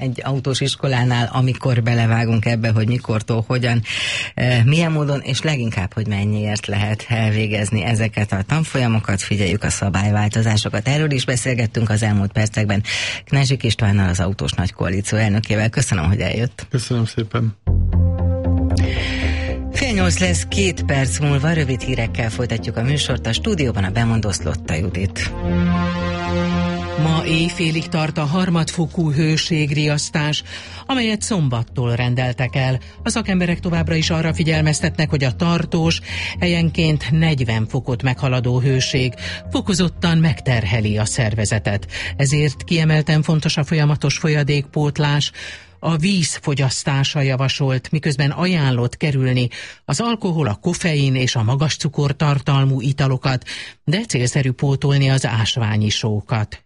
egy autós iskolánál, amikor belevágunk ebbe, hogy mikortól, hogyan, milyen módon, és leginkább, hogy mennyiért lehet elvégezni ezeket a tanfolyamokat, figyeljük a szabályváltozásokat. Erről is beszélgettünk az elmúlt percekben Knezsik Istvánnal, az Autós Nagy Koalíció elnökével. Köszönöm, hogy eljött. Köszönöm szépen. 7:30 lesz, 2 perc múlva rövid hírekkel folytatjuk a műsort. A stúdióban a bemondó Szlotta Judit. Ma éjfélig tart a harmadfokú hőségriasztás, amelyet szombattól rendeltek el. A szakemberek továbbra is arra figyelmeztetnek, hogy a tartós, helyenként 40 fokot meghaladó hőség fokozottan megterheli a szervezetet. Ezért kiemelten fontos a folyamatos folyadékpótlás. A víz fogyasztása javasolt, miközben ajánlott kerülni az alkohol, a koffein és a magas cukortartalmú italokat, de célszerű pótolni az ásványi sókat.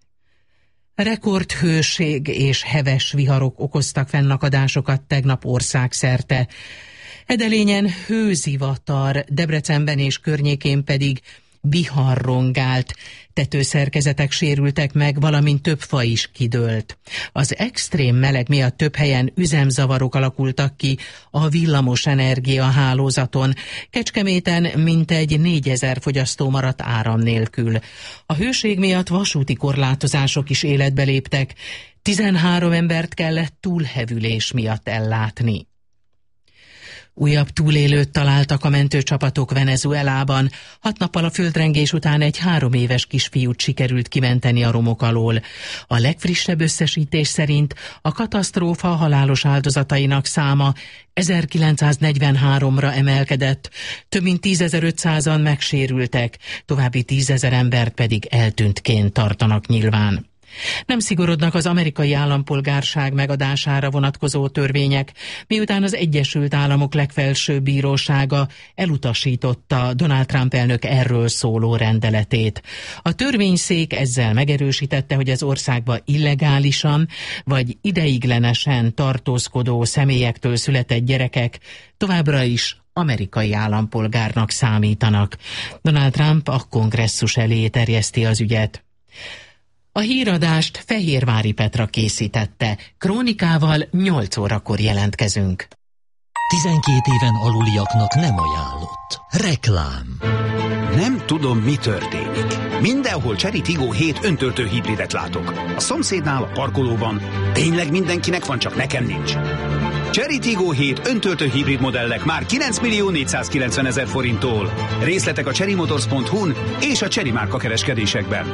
Rekordhőség és heves viharok okoztak fennakadásokat tegnap országszerte. Edelényen hőzivatar, Debrecenben és környékén pedig vihar rongált, tetőszerkezetek sérültek meg, valamint több fa is kidőlt. Az extrém meleg miatt több helyen üzemzavarok alakultak ki a villamosenergia hálózaton. Kecskeméten mintegy 4000 fogyasztó maradt áram nélkül. A hőség miatt vasúti korlátozások is életbe léptek. 13 embert kellett túlhevülés miatt ellátni. Újabb túlélőt találtak a mentőcsapatok Venezuelában. 6 nappal a földrengés után egy 3 éves kisfiút sikerült kimenteni a romok alól. A legfrissebb összesítés szerint a katasztrófa halálos áldozatainak száma 1943-ra emelkedett, több mint 10.500-an megsérültek, további 10.000 embert pedig eltűntként tartanak nyilván. Nem szigorodnak az amerikai állampolgárság megadására vonatkozó törvények, miután az Egyesült Államok legfelsőbb bírósága elutasította Donald Trump elnök erről szóló rendeletét. A törvényszék ezzel megerősítette, hogy az országba illegálisan vagy ideiglenesen tartózkodó személyektől született gyerekek továbbra is amerikai állampolgárnak számítanak. Donald Trump a kongresszus elé terjeszti az ügyet. A híradást Fehérvári Petra készítette. Krónikával 8 órakor jelentkezünk. 12 éven aluliaknak nem ajánlott. Reklám. Nem tudom, mi történik. Mindenhol Chery Tiggo 7 öntöltő hibridet látok. A szomszédnál, a parkolóban. Tényleg mindenkinek van, csak nekem nincs. Chery Tiggo 7 öntöltő hibrid modellek már 9.490.000 forinttól. Részletek a cherrymotors.hu-n és a Chery márka kereskedésekben.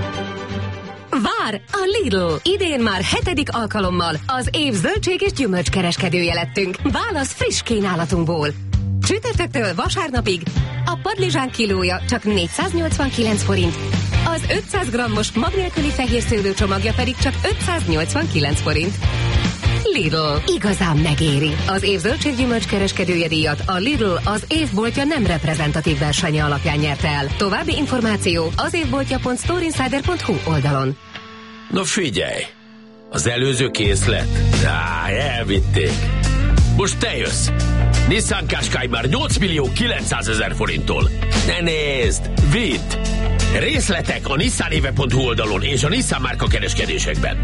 Vár! A Lidl! Idén már 7. alkalommal az év zöldség és gyümölcs kereskedője lettünk. Válasz friss kínálatunkból. Csütörtöktől vasárnapig a padlizsán kilója csak 489 forint, az 500 grammos mag nélküli fehér szőlőcsomagja pedig csak 589 forint. Lidl. Igazán megéri. Az év zöldség-gyümölcs kereskedője díjat a Lidl az évboltja nem reprezentatív versenye alapján nyerte el. További információ az évboltja.storeinsider.hu oldalon. Na figyelj! Az előző készlet? Elvitték. Most te jössz! Nissan Qashqai már 8.900.000 forinttól. Ne nézd! Vidd! Részletek a nissanéve.hu oldalon és a Nissan márka kereskedésekben.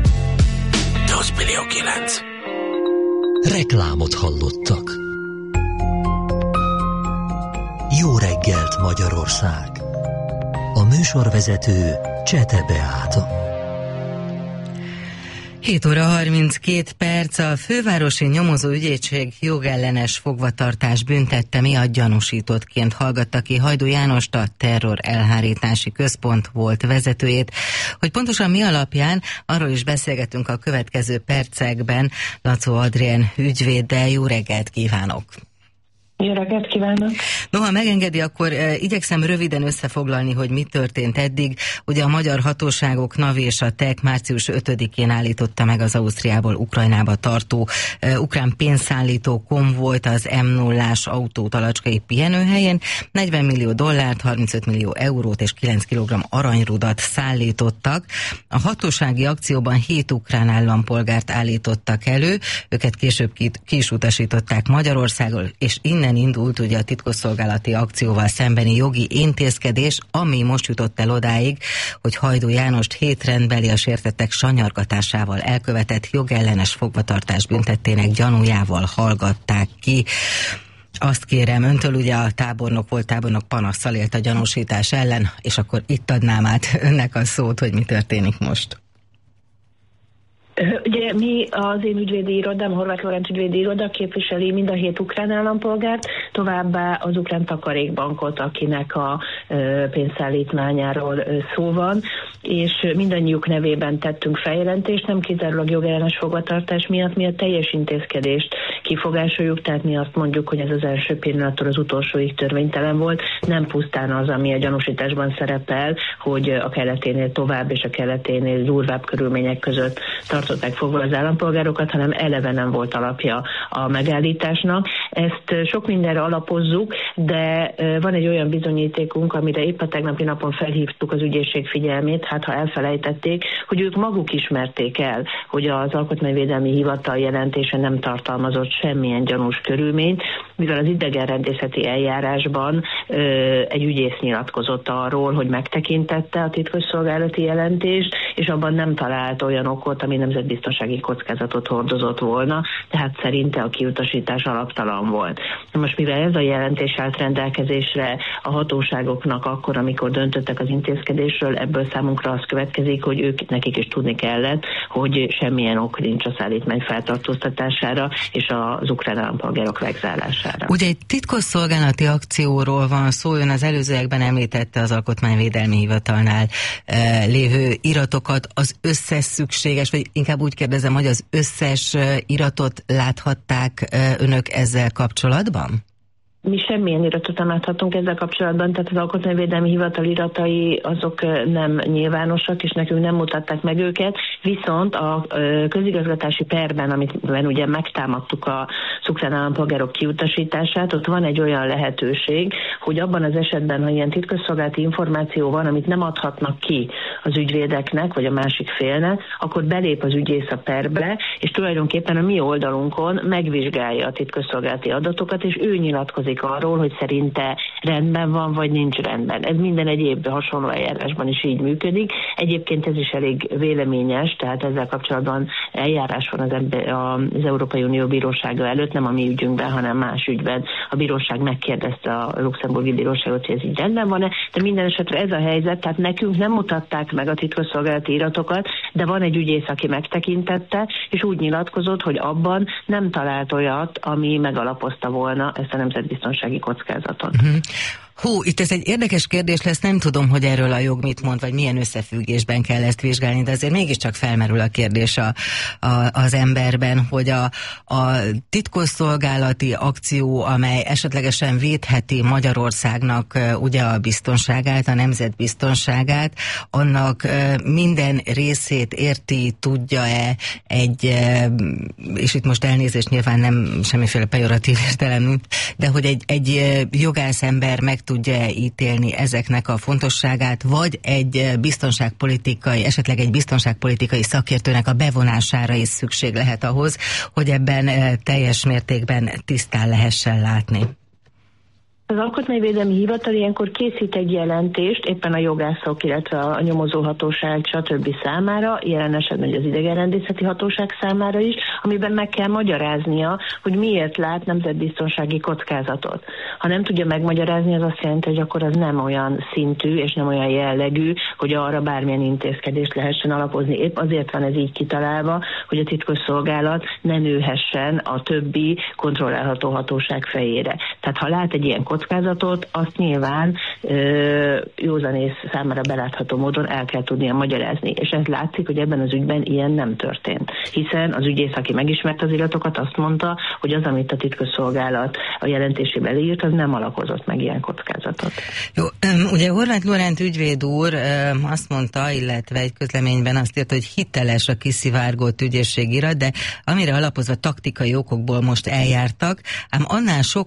8.900.000. Reklámot hallottak. Jó reggelt, Magyarország! A műsorvezető Csete Beáta. 7 óra 32 perc. A fővárosi nyomozóügyészség jogellenes fogvatartás büntette miatt gyanúsítottként hallgatta ki Hajdú Jánost, a terror elhárítási központ volt vezetőjét. Hogy pontosan mi alapján, arról is beszélgetünk a következő percekben Lacó Adrien ügyvéddel. Jó reggelt kívánok! Jó reggelt kívánok! Ha megengedi, akkor igyekszem röviden összefoglalni, hogy mi történt eddig. Ugye a magyar hatóságok NAV és a TEK március 5-én állította meg az Ausztriából Ukrajnába tartó ukrán pénzszállító konvojt az M0-ás autó talacskai pihenőhelyén. $40 millió, 35 millió eurót és 9 kg aranyrudat szállítottak. A hatósági akcióban 7 ukrán állampolgárt állítottak elő, őket később ki is utasították Magyarországról, és innen innen indult ugye a titkosszolgálati akcióval szembeni jogi intézkedés, ami most jutott el odáig, hogy Hajdú Jánost 7 rendbeli a sértettek sanyargatásával elkövetett jogellenes fogvatartás büntettének gyanújával hallgatták ki. Azt kérem öntől, ugye a tábornok panasszal élt a gyanúsítás ellen, és akkor itt adnám át önnek a szót, hogy mi történik most. Ugye mi az én ügyvédi irodám, Horváth Lóránt ügyvédi iroda képviseli mind a 7 ukrán állampolgárt, továbbá az ukrán takarékbankot, akinek a pénzszállítmányáról szó van, és mindannyiuk nevében tettünk feljelentést, nem kizárólag jogellenes fogvatartás miatt, mi a teljes intézkedést kifogásoljuk, tehát mi azt mondjuk, hogy ez az első pillanattól az utolsóig törvénytelen volt, nem pusztán az, ami a gyanúsításban szerepel, hogy a kelleténél tovább és a kelleténél durvább körülmények között tartották fogva az állampolgárokat, hanem eleve nem volt alapja a megállításnak. Ezt sok mindenre alapozzuk, de van egy olyan bizonyítékunk, amire épp a tegnapi napon felhívtuk az ügyészség figyelmét, hát ha elfelejtették, hogy ők maguk ismerték el, hogy az Alkotmányvédelmi Hivatal jelentése nem tartalmazott semmilyen gyanús körülményt, mivel az idegenrendészeti eljárásban egy ügyész nyilatkozott arról, hogy megtekintette a titkosszolgálati jelentést, és abban nem talált olyan okot, ami nemzetbiztonsági kockázatot hordozott volna, tehát szerinte a kiutasítás alaptalan volt. Most mivel ez a jelentés állt rendelkezésre a hatóságoknak akkor, amikor döntöttek az intézkedésről, ebből számunkra az következik, hogy nekik is tudni kellett, hogy semmilyen ok nincs a szállítmány feltartóztatására és az ukrán állampolgárok vegzálására. Ugye egy titkosszolgálati akcióról van szó, ön az előzőekben említette az Alkotmányvédelmi Hivatalnál lévő iratokat, az összes szükséges, vagy inkább úgy kérdezem, hogy az összes iratot láthatták önök ezzel kapcsolatban? Mi semmilyen iratot nem láthatunk ezzel kapcsolatban, tehát az Alkotmányvédelmi Hivatal iratai azok nem nyilvánosak, és nekünk nem mutatták meg őket, viszont a közigazgatási perben, amiben ugye megtámadtuk a ukrán állampolgárok kiutasítását, ott van egy olyan lehetőség, hogy abban az esetben, ha ilyen titkosszolgálati információ van, amit nem adhatnak ki az ügyvédeknek, vagy a másik félnek, akkor belép az ügyész a perbe, és tulajdonképpen a mi oldalunkon megvizsgálja a titkosszolgálati adatokat, és ő nyilatkozik arról, hogy szerinte rendben van, vagy nincs rendben. Ez minden egyéb hasonló eljárásban is így működik. Egyébként ez is elég véleményes, tehát ezzel kapcsolatban eljárás van az Európai Unió Bírósága előtt, nem a mi ügyünkben, hanem más ügyben. A bíróság megkérdezte a luxemburgi bíróságot, hogy ez így rendben van-e, de minden esetre ez a helyzet, tehát nekünk nem mutatták meg a titkosszolgálati iratokat, de van egy ügyész, aki megtekintette, és úgy nyilatkozott, hogy abban nem talált olyat, ami megalapozta volna ezt a nemzetbiztonsági kockázatot. Itt ez egy érdekes kérdés lesz, nem tudom, hogy erről a jog mit mond, vagy milyen összefüggésben kell ezt vizsgálni, de azért mégiscsak felmerül a kérdés az emberben, hogy a titkosszolgálati akció, amely esetlegesen védheti Magyarországnak ugye a biztonságát, a nemzetbiztonságát, annak minden részét érti, tudja-e és itt most elnézést nyilván nem semmiféle pejoratív értelem, de hogy egy jogászember meg tudja ítélni ezeknek a fontosságát, vagy esetleg egy biztonságpolitikai szakértőnek a bevonására is szükség lehet ahhoz, hogy ebben teljes mértékben tisztán lehessen látni. Az Alkotmányvédelmi Hivatal ilyenkor készít egy jelentést éppen a jogászok, illetve a nyomozóhatóság stb. Számára, jelen esetben az idegenrendészeti hatóság számára is, amiben meg kell magyaráznia, hogy miért lát nemzetbiztonsági kockázatot. Ha nem tudja megmagyarázni, az azt jelenti, hogy akkor az nem olyan szintű és nem olyan jellegű, hogy arra bármilyen intézkedést lehessen alapozni. Épp azért van ez így kitalálva, hogy a titkosszolgálat ne nőhessen a többi kontrollálható hatóság fejére. Tehát ha lát egy ilyen kockázatot, azt nyilván józanész számára belátható módon el kell tudnia magyarázni. És ez látszik, hogy ebben az ügyben ilyen nem történt. Hiszen az ügyész, aki megismert az iratokat, azt mondta, hogy az, amit a titkosszolgálat a jelentésében leírt, az nem alapozott meg ilyen kockázatot. Jó, ugye Horváth Lóránt ügyvéd úr azt mondta, illetve egy közleményben azt írt, hogy hiteles a kiszivárgott ügyészségirat, de amire alapozva taktikai okokból most eljártak, ám annál sokkal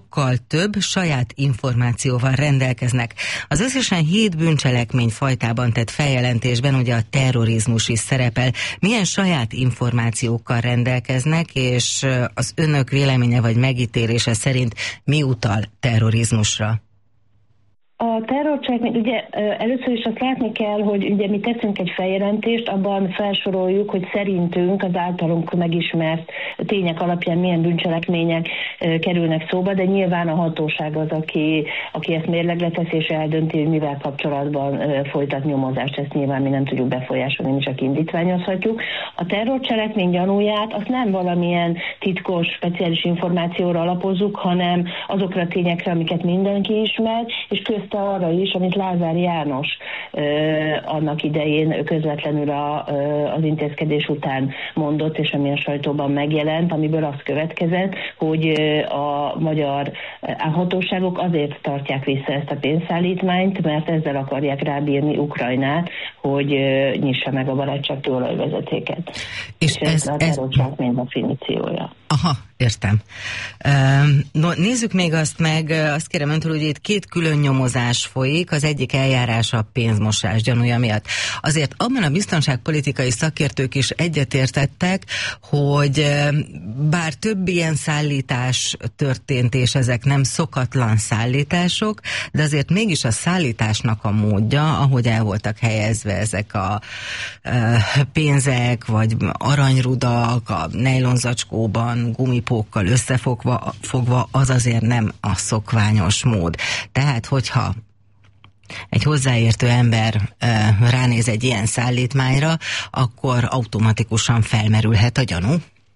több saját információval rendelkeznek. Az összesen 7 bűncselekmény fajtában tett feljelentésben ugye a terrorizmus is szerepel. Milyen saját információkkal rendelkeznek, és az önök véleménye vagy megítélése szerint mi utal terrorizmusra? A terrorcselekmény, ugye először is azt látni kell, hogy ugye mi teszünk egy feljelentést, abban felsoroljuk, hogy szerintünk az általunk megismert tények alapján milyen bűncselekmények kerülnek szóba, de nyilván a hatóság az, aki ezt mérlegre teszi és eldönti, hogy mivel kapcsolatban folytat nyomozást. Ezt nyilván mi nem tudjuk befolyásolni, mi csak indítványozhatjuk. A terrorcselekmény gyanúját azt nem valamilyen titkos, speciális információra alapozzuk, hanem azokra a tényekre, amiket mindenki ismer, és közte arra is, amit Lázár János annak idején közvetlenül az intézkedés után mondott, és ami a sajtóban megjelent, amiből az következett, hogy a magyar hatóságok azért tartják vissza ezt a pénzszállítmányt, mert ezzel akarják rábírni Ukrajnát, hogy nyissa meg a barátságkőolajvezetéket. És ez a terrorcselekmény definíciója. Aha, értem. Nézzük még azt meg, azt kérem öntől, hogy itt 2 külön nyomozás folyik, az egyik eljárás a pénzmosás gyanúja miatt. Azért abban a biztonságpolitikai szakértők is egyetértettek, hogy bár több ilyen szállítás történt, és ezek nem szokatlan szállítások, de azért mégis a szállításnak a módja, ahogy el voltak helyezve ezek a pénzek, vagy aranyrudak, a nejlonzacskóban, gumipókkal összefogva, az azért nem a szokványos mód. Tehát, hogyha egy hozzáértő ember ránéz egy ilyen szállítmányra, akkor automatikusan felmerülhet a gyanú?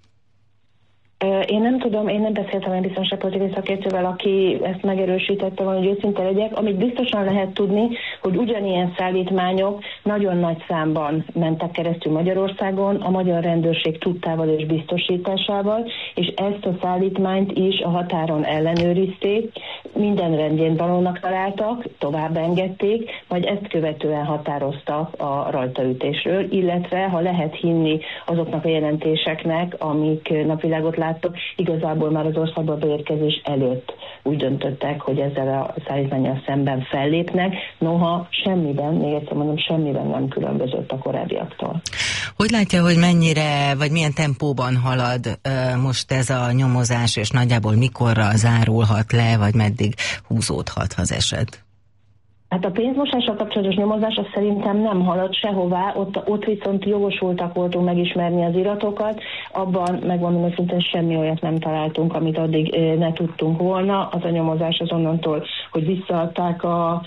Én nem tudom, én nem beszéltem egy biztonságpolitikai szakértővel, aki ezt megerősítette, hogy őszinte legyek. Amit biztosan lehet tudni, hogy ugyanilyen szállítmányok nagyon nagy számban mentek keresztül Magyarországon, a magyar rendőrség tudtával és biztosításával, és ezt a szállítmányt is a határon ellenőrizték, minden rendjén valónak találtak, tovább engedték, majd ezt követően határoztak a rajtaütésről, illetve, ha lehet hinni azoknak a jelentéseknek, amik napvilágot láttak, igazából már az országba beérkezés előtt úgy döntöttek, hogy ezzel a szállítmánnyal szemben fellépnek, noha semmiben, még egyszer mondom, semmiben nem különbözött a korábbiaktól. Hogy látja, hogy mennyire, vagy milyen tempóban halad most ez a nyomozás, és nagyjából mikorra zárulhat le, vagy meddig húzódhat az eset? Hát a pénzmosással kapcsolatos nyomozás az szerintem nem halad sehová, ott viszont jogosultak voltunk megismerni az iratokat, abban megmondom, hogy szintén semmi olyat nem találtunk, amit addig ne tudtunk volna. Az a nyomozás az onnantól, hogy visszaadták a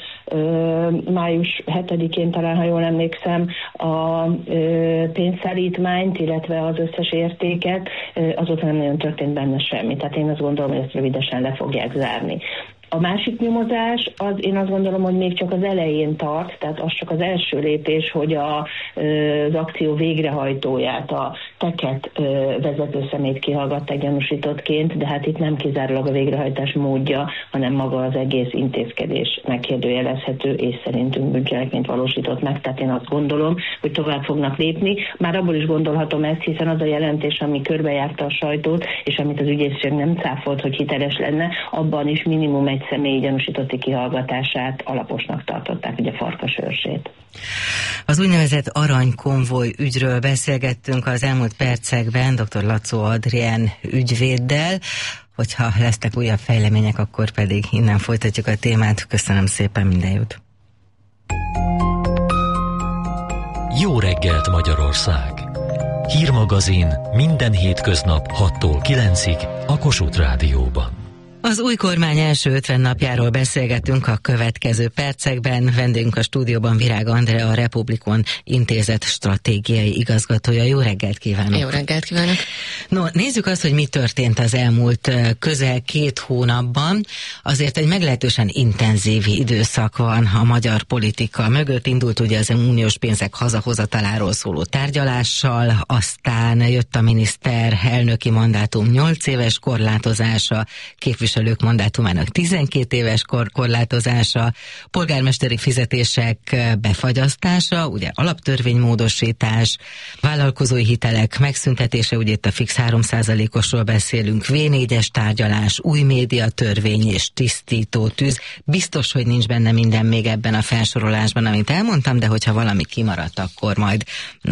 május 7-én talán, ha jól emlékszem, a pénzszállítmányt, illetve az összes értéket, azóta nem nagyon történt benne semmi. Tehát én azt gondolom, hogy ezt rövidesen le fogják zárni. A másik nyomozás, az én azt gondolom, hogy még csak az elején tart, tehát az csak az első lépés, hogy az akció végrehajtóját, a Teket vezetőszemét kihallgatták gyanúsítottként, de hát itt nem kizárólag a végrehajtás módja, hanem maga az egész intézkedés megkérdőjelezhető, és szerintünk bűncselekményt valósított meg, tehát én azt gondolom, hogy tovább fognak lépni. Már abból is gondolhatom ezt, hiszen az a jelentés, ami körbejárta a sajtót, és amit az ügyészség nem cáfolt, hogy hiteles lenne, abban is minimum egy személyi gyanúsítotti kihallgatását alaposnak tartották, ugye Farkas őrsét. Az úgynevezett aranykonvoj ügyről beszélgettünk az elmúlt percekben dr. Lacó Adrien ügyvéddel. Hogyha lesznek újabb fejlemények, akkor pedig innen folytatjuk a témát. Köszönöm szépen, minden jót! Jó reggelt, Magyarország! Hírmagazin minden hétköznap 6-tól 9-ig a Kossuth Rádióban. Az új kormány első 50 napjáról beszélgetünk a következő percekben. Vendégünk a stúdióban Virág Andrea, a Republikon Intézet stratégiai igazgatója. Jó reggelt kívánok! Jó reggelt kívánok! No, nézzük azt, hogy mi történt az elmúlt közel 2 hónapban. Azért egy meglehetősen intenzív időszak van a magyar politika mögött. Indult ugye az uniós pénzek hazahozataláról szóló tárgyalással, aztán jött a miniszter elnöki mandátum 8 éves korlátozása, képviselő képviselők mandátumának 12 éves korlátozása, polgármesteri fizetések befagyasztása, ugye alaptörvénymódosítás, vállalkozói hitelek megszüntetése, ugye itt a fix 3%-osról beszélünk, V4-es tárgyalás, új médiatörvény és tisztító tűz. Biztos, hogy nincs benne minden még ebben a felsorolásban, amit elmondtam, de hogyha valami kimaradt, akkor majd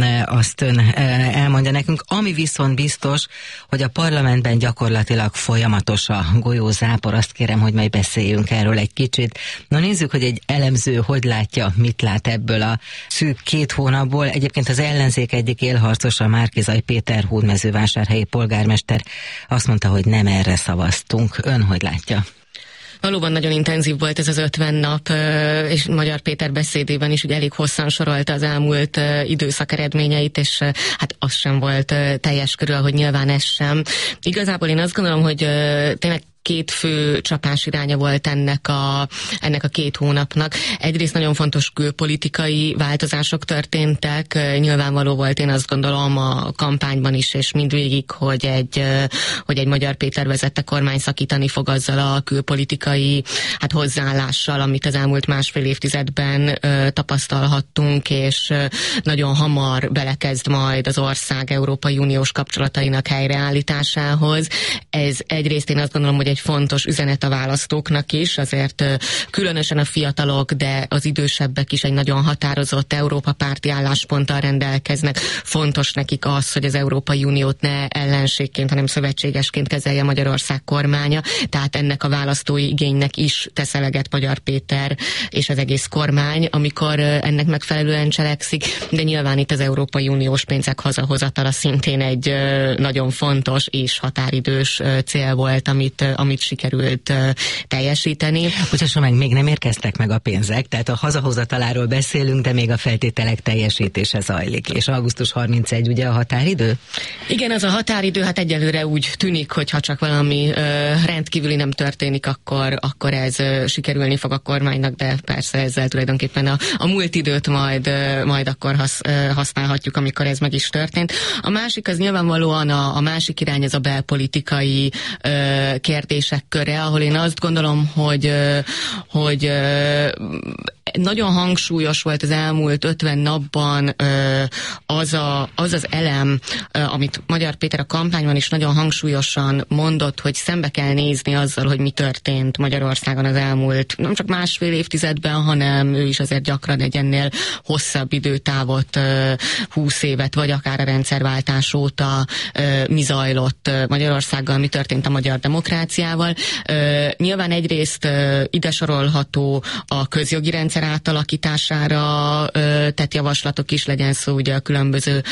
azt ön elmondja nekünk. Ami viszont biztos, hogy a parlamentben gyakorlatilag folyamatos a golyózápor, azt kérem, hogy majd beszéljünk erről egy kicsit. Na nézzük, hogy egy elemző hogy látja, mit lát ebből a szűk 2 hónapból. Egyébként az ellenzék egyik élharcosa, Márki-Zay Péter hódmezővásárhelyi polgármester azt mondta, hogy nem erre szavaztunk. Ön hogy látja? Valóban nagyon intenzív volt ez az 50 nap, és Magyar Péter beszédében is ugye elég hosszan sorolta az elmúlt időszak eredményeit, és hát az sem volt teljes körül, hogy nyilván ez sem. Igazából én azt gondolom, hogy tényleg 2 fő csapás iránya volt ennek a 2 hónapnak. Egyrészt nagyon fontos külpolitikai változások történtek. Nyilvánvaló volt, én azt gondolom, a kampányban is, és mindvégig, hogy egy Magyar Péter vezette kormány szakítani fog azzal a külpolitikai hozzáállással, amit az elmúlt 1,5 évtizedben tapasztalhattunk, és nagyon hamar belekezd majd az ország Európai Uniós kapcsolatainak helyreállításához. Ez egyrészt én azt gondolom, hogy egy fontos üzenet a választóknak is, azért különösen a fiatalok, de az idősebbek is egy nagyon határozott Európa párti állásponttal rendelkeznek. Fontos nekik az, hogy az Európai Uniót ne ellenségként, hanem szövetségesként kezelje Magyarország kormánya, tehát ennek a választói igénynek is tesz eleget Magyar Péter és az egész kormány, amikor ennek megfelelően cselekszik, de nyilván itt az Európai Uniós pénzek hazahozatala szintén egy nagyon fontos és határidős cél volt, amit sikerült teljesíteni. Bocsásson meg, még nem érkeztek meg a pénzek, tehát a hazahozataláról beszélünk, de még a feltételek teljesítése zajlik. És augusztus 31 ugye a határidő? Igen, az a határidő, hát egyelőre úgy tűnik, hogy ha csak valami rendkívüli nem történik, akkor ez sikerülni fog a kormánynak, de persze ezzel tulajdonképpen a múlt időt majd akkor használhatjuk, amikor ez meg is történt. A másik az nyilvánvalóan a másik irány, ez a belpolitikai kérdések köre, ahol én azt gondolom, hogy nagyon hangsúlyos volt az elmúlt 50 napban az az elem, amit Magyar Péter a kampányban is nagyon hangsúlyosan mondott, hogy szembe kell nézni azzal, hogy mi történt Magyarországon az elmúlt nem csak 1,5 évtizedben, hanem ő is azért gyakran egy ennél hosszabb időtávot, 20 évet, vagy akár a rendszerváltás óta mi zajlott Magyarországgal, mi történt a magyar demokráciával. Nyilván egyrészt ide sorolható a közjogi rendszer átalakítására tett javaslatok is, legyen szó ugye a különböző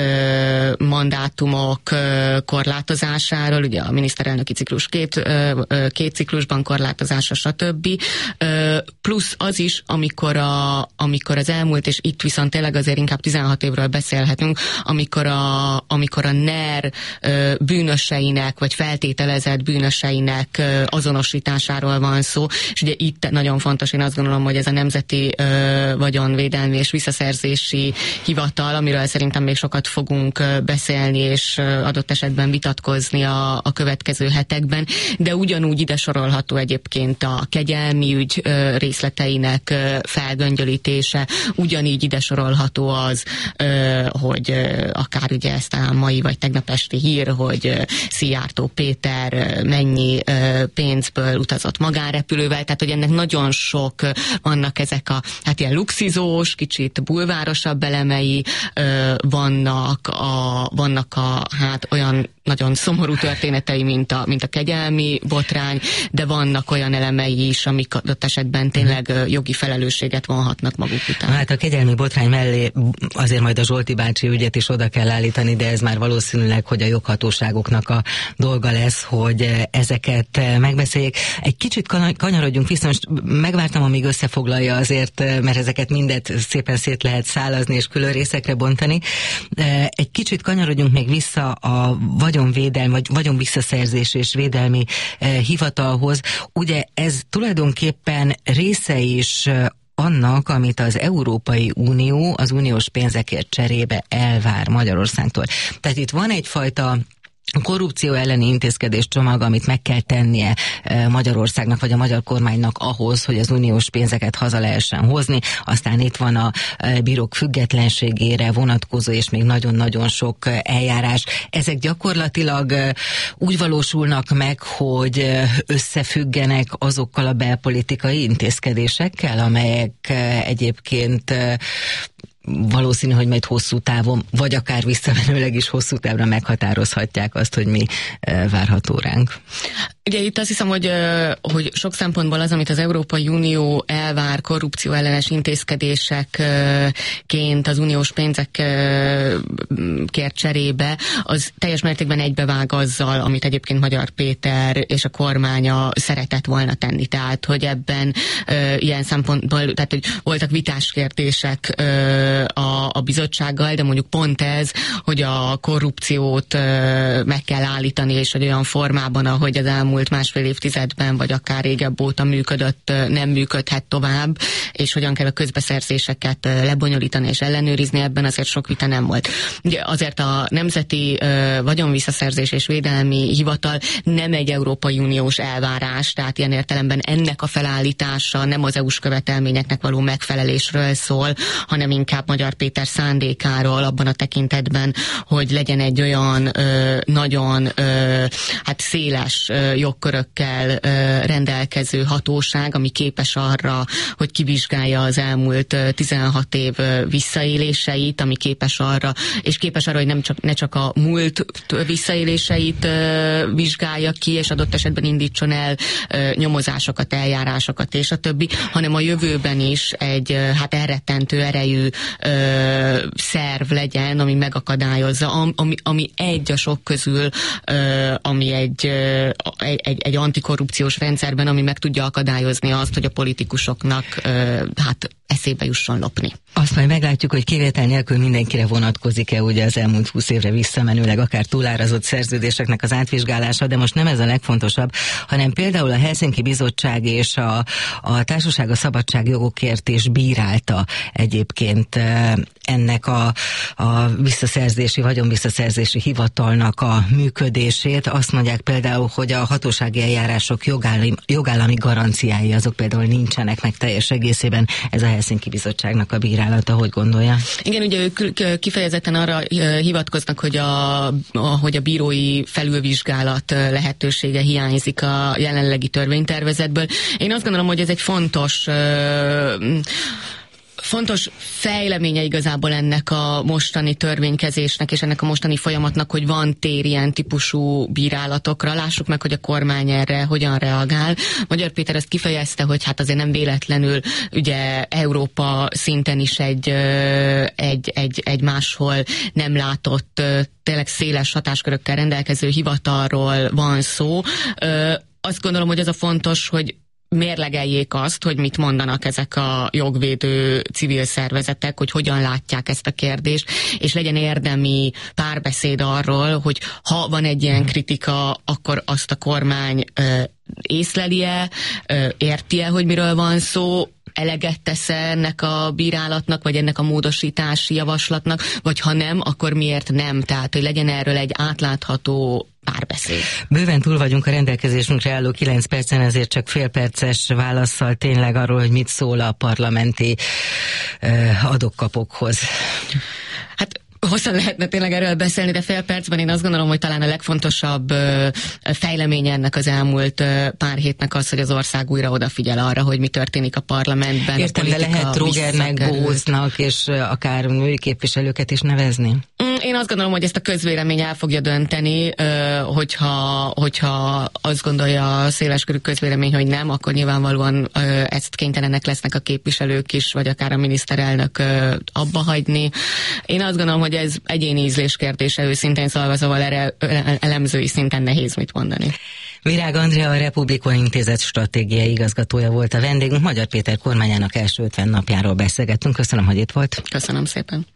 mandátumok korlátozásáról, ugye a miniszterelnöki ciklus két ciklusban korlátozása, stb. Plusz az is, amikor az elmúlt, és itt viszont tényleg azért inkább 16 évről beszélhetünk, amikor a NER bűnöseinek, vagy feltételezett bűnöseinek azonosításáról van szó, és ugye itt nagyon fontos, én azt gondolom, hogy ez a Nemzeti Vagyonvédelmi és Visszaszerzési Hivatal, amiről szerintem még sokat fogunk beszélni, és adott esetben vitatkozni a következő hetekben, de ugyanúgy ide sorolható egyébként a kegyelmi ügy részleteinek felgöngyölítése, ugyanígy ide sorolható az, hogy akár ugye ezt a mai vagy tegnap esti hír, hogy Szijjártó Péter mennyi pénzből utazott magánrepülővel, tehát hogy ennek nagyon sok vannak ezek a ilyen luxizós, kicsit bulvárosabb elemei, vannak olyan nagyon szomorú történetei, mint a kegyelmi botrány, de vannak olyan elemei is, amik adott esetben tényleg jogi felelősséget vonhatnak maguk után. Hát a kegyelmi botrány mellé azért majd a Zsolti bácsi ügyet is oda kell állítani, de ez már valószínűleg, hogy a joghatóságoknak a dolga lesz, hogy ezeket megbeszéljék. Egy kicsit kanyarodjunk vissza, most megvártam, amíg összefoglalja azért, mert ezeket mindet szépen szét lehet szálazni és külön részekre bontani. Egy kicsit kanyarodjunk még vissza a vagyonvédelmi, vagy vagyonvisszaszerzés és védelmi hivatalhoz. Ugye ez tulajdonképpen része is annak, amit az Európai Unió az uniós pénzekért cserébe elvár Magyarországtól. Tehát itt van egyfajta korrupció elleni intézkedés csomag, amit meg kell tennie Magyarországnak vagy a magyar kormánynak ahhoz, hogy az uniós pénzeket haza lehessen hozni. Aztán itt van a bírók függetlenségére vonatkozó és még nagyon-nagyon sok eljárás. Ezek gyakorlatilag úgy valósulnak meg, hogy összefüggenek azokkal a belpolitikai intézkedésekkel, amelyek egyébként valószínű, hogy majd hosszú távon, vagy akár visszamenőleg is hosszú távra meghatározhatják azt, hogy mi várható ránk. Ugye itt azt hiszem, hogy sok szempontból az, amit az Európai Unió elvár korrupció ellenes intézkedésekként az uniós pénzekért cserébe, az teljes mértékben egybevág azzal, amit egyébként Magyar Péter és a kormánya szeretett volna tenni. Tehát, hogy ebben ilyen szempontból, tehát, hogy voltak vitás kérdések a bizottsággal, de mondjuk pont ez, hogy a korrupciót meg kell állítani, és egy olyan formában, ahogy az elmúlt másfél évtizedben, vagy akár régebb óta működött, nem működhet tovább, és hogyan kell a közbeszerzéseket lebonyolítani és ellenőrizni, ebben azért sok vita nem volt. Ugye azért a Nemzeti Vagyonvisszaszerzés és Védelmi Hivatal nem egy Európai Uniós elvárás, tehát ilyen értelemben ennek a felállítása nem az EU-s követelményeknek való megfelelésről szól, hanem inkább Magyar Péter szándékáról abban a tekintetben, hogy legyen egy olyan nagyon széles jogkörökkel rendelkező hatóság, ami képes arra, hogy kivizsgálja az elmúlt 16 év visszaéléseit, ami képes arra, hogy ne csak a múlt visszaéléseit vizsgálja ki, és adott esetben indítson el nyomozásokat, eljárásokat és a többi, hanem a jövőben is egy elrettentő erejű szerv legyen, ami megakadályozza, ami egy a sok közül, ami egy antikorrupciós rendszerben, ami meg tudja akadályozni azt, hogy a politikusoknak eszébe jusson lopni. Azt majd meglátjuk, hogy kivétel nélkül mindenkire vonatkozik-e ugye az elmúlt 20 évre visszamenőleg akár túlárazott szerződéseknek az átvizsgálása, de most nem ez a legfontosabb, hanem például a Helsinki Bizottság és a Társaság a Szabadságjogokért is bírálta egyébként ennek a vagyonvisszaszerzési hivatalnak a működését. Azt mondják például, hogy a hatósági eljárások jogállami garanciái azok például nincsenek meg teljes egészében. Ez a Helsinki Bizottságnak a bírálata, hogy gondolja? Igen, ugye ők kifejezetten arra hivatkoznak, hogy a bírói felülvizsgálat lehetősége hiányzik a jelenlegi törvénytervezetből. Én azt gondolom, hogy ez egy fontos fejleménye igazából ennek a mostani törvénykezésnek és ennek a mostani folyamatnak, hogy van tér ilyen típusú bírálatokra. Lássuk meg, hogy a kormány erre hogyan reagál. Magyar Péter ezt kifejezte, hogy azért nem véletlenül ugye Európa szinten is egy máshol nem látott, tényleg széles hatáskörökkel rendelkező hivatalról van szó. Azt gondolom, hogy ez a fontos, hogy mérlegeljék azt, hogy mit mondanak ezek a jogvédő civil szervezetek, hogy hogyan látják ezt a kérdést, és legyen érdemi párbeszéd arról, hogy ha van egy ilyen kritika, akkor azt a kormány észleli-e, érti-e, hogy miről van szó, eleget tesz ennek a bírálatnak, vagy ennek a módosítási javaslatnak, vagy ha nem, akkor miért nem? Tehát, hogy legyen erről egy átlátható párbeszéd. Bőven túl vagyunk a rendelkezésünkre álló 9 percen, ezért csak fél perces válasszal tényleg arról, hogy mit szól a parlamenti adok-kapokhoz. Hosszan lehetne tényleg erről beszélni, de fél percben én azt gondolom, hogy talán a legfontosabb fejleménye ennek az elmúlt pár hétnek az, hogy az ország újra odafigyel arra, hogy mi történik a parlamentben. Értem, de lehet Rogernek, Bóznak és akár női képviselőket is nevezni? Én azt gondolom, hogy ezt a közvélemény el fogja dönteni, hogyha azt gondolja a széleskörű közvélemény, hogy nem, akkor nyilvánvalóan ezt kénytelenek lesznek a képviselők is, vagy akár a miniszterelnök abba hagyni. Én azt gondolom, hogy ez egyéni ízlés kérdése, őszintén szólva, szóval erre elemzői szinten nehéz mit mondani. Virág Andrea, a Republikon Intézet stratégiai igazgatója volt a vendégünk. Magyar Péter kormányának első 50 napjáról beszélgettünk. Köszönöm, hogy itt volt. Köszönöm szépen.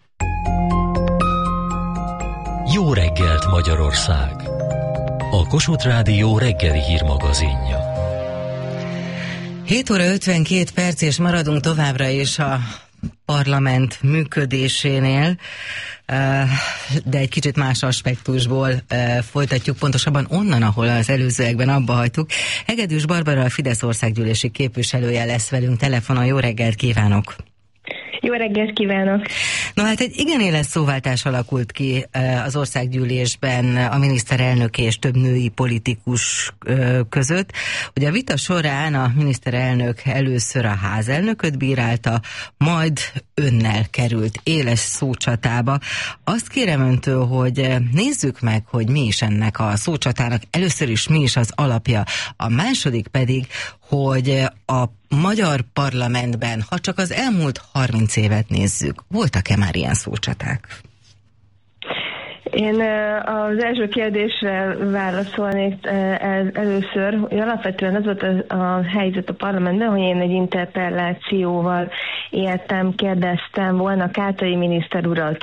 Jó reggelt, Magyarország! A Kossuth Rádió reggeli hírmagazinja. 7 óra 52 perc, és maradunk továbbra is a parlament működésénél. de egy kicsit más aspektusból folytatjuk, pontosabban onnan, ahol az előzőekben abba hagytuk. Hegedűs Barbara, a Fidesz országgyűlési képviselője lesz velünk telefonon. Jó reggelt kívánok! Jó reggelt kívánok! No hát egy igen éles szóváltás alakult ki az országgyűlésben a miniszterelnök és több női politikus között. Ugye a vita során a miniszterelnök először a házelnököt bírálta, majd önnel került éles szócsatába. Azt kérem öntől, hogy nézzük meg, hogy mi is ennek a szócsatának. Először is mi is az alapja, a második pedig, hogy a magyar parlamentben, ha csak az elmúlt 30 évet nézzük, voltak-e már ilyen szócsaták? Én az első kérdésre válaszolnék először, hogy alapvetően az volt a helyzet a parlamentben, hogy én egy interpellációval kérdeztem volna Kátai miniszter urat,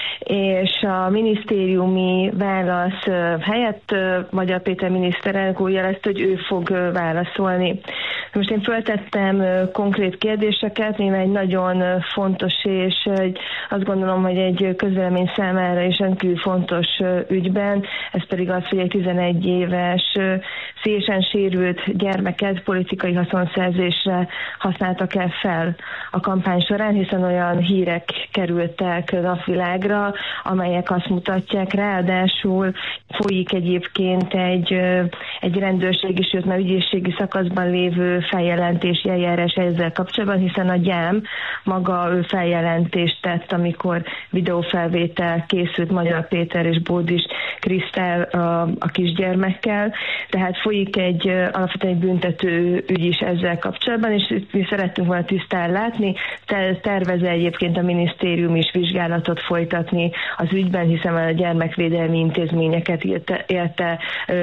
és a minisztériumi válasz helyett Magyar Péter miniszterelnök úgy jelezte, hogy ő fog válaszolni. Most én föltettem konkrét kérdéseket, mivel egy nagyon fontos, és azt gondolom, hogy egy közvélemény számára is rendkívül fontos ügyben, ez pedig az, hogy egy 11 éves szélesen sérült gyermeket politikai haszonszerzésre használtak el fel a kampány során, hiszen olyan hírek kerültek napvilágra, amelyek azt mutatják, ráadásul folyik egyébként egy rendőrségi, sőt már ügyészségi szakaszban lévő feljelentési eljárás ezzel kapcsolatban, hiszen a gyám maga ő feljelentést tett, amikor videófelvétel készült Magyar Péter és Bódis Krisztel a kisgyermekkel, tehát folyik alapvetően egy büntető ügy is ezzel kapcsolatban, és mi szerettünk volna tisztán látni, tervez egyébként a minisztérium is vizsgálatot folytatni az ügyben, hiszen a gyermekvédelmi intézményeket érte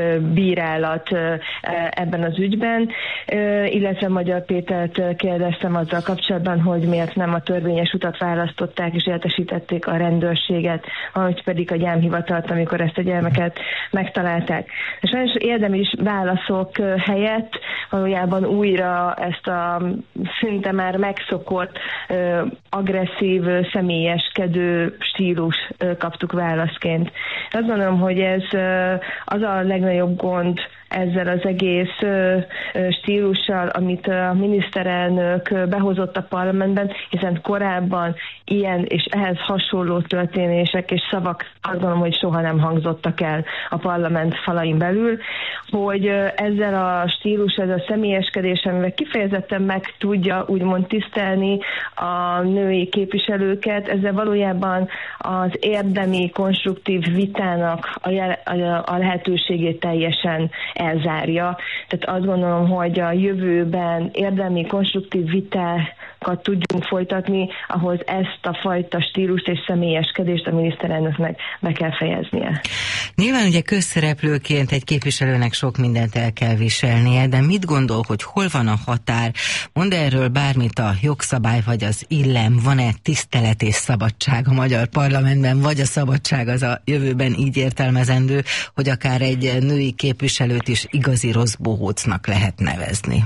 bírálat ebben az ügyben, illetve Magyar Pétert kérdeztem azzal kapcsolatban, hogy miért nem a törvényes utat választották és értesítették a rendőrséget, ahogy pedig a gyámhivatalt, amikor ezt a gyermeket megtalálták. És sajnos érdemi is válaszok helyett valójában újra ezt a szinte már megszokott, agresszív, személyeskedő stílus kaptuk válaszként. Azt gondolom, hogy ez az a legnagyobb gond ezzel az egész stílussal, amit a miniszterelnök behozott a parlamentben, hiszen korábban ilyen és ehhez hasonló történések és szavak azt gondolom, hogy soha nem hangzottak el a parlament falain belül, hogy ezzel a stílus, ez a személyeskedés, amivel kifejezetten meg tudja úgymond tisztelni a női képviselőket, ezzel valójában az érdemi, konstruktív vitának a lehetőségét teljesen elzárja. Tehát azt gondolom, hogy a jövőben érdemi, konstruktív vitákat tudjunk folytatni, ahhoz ezt a fajta stílust és személyeskedést a miniszterelnöknek be kell fejeznie. Nyilván ugye közszereplőként egy képviselőnek sok mindent el kell viselnie, de mit gondol, hogy hol van a határ? Mond erről bármit a jogszabály vagy az illem? Van-e tisztelet és szabadság a magyar parlamentben, vagy a szabadság az a jövőben így értelmezendő, hogy akár egy női képviselőt is igazi rossz bohócnak lehet nevezni?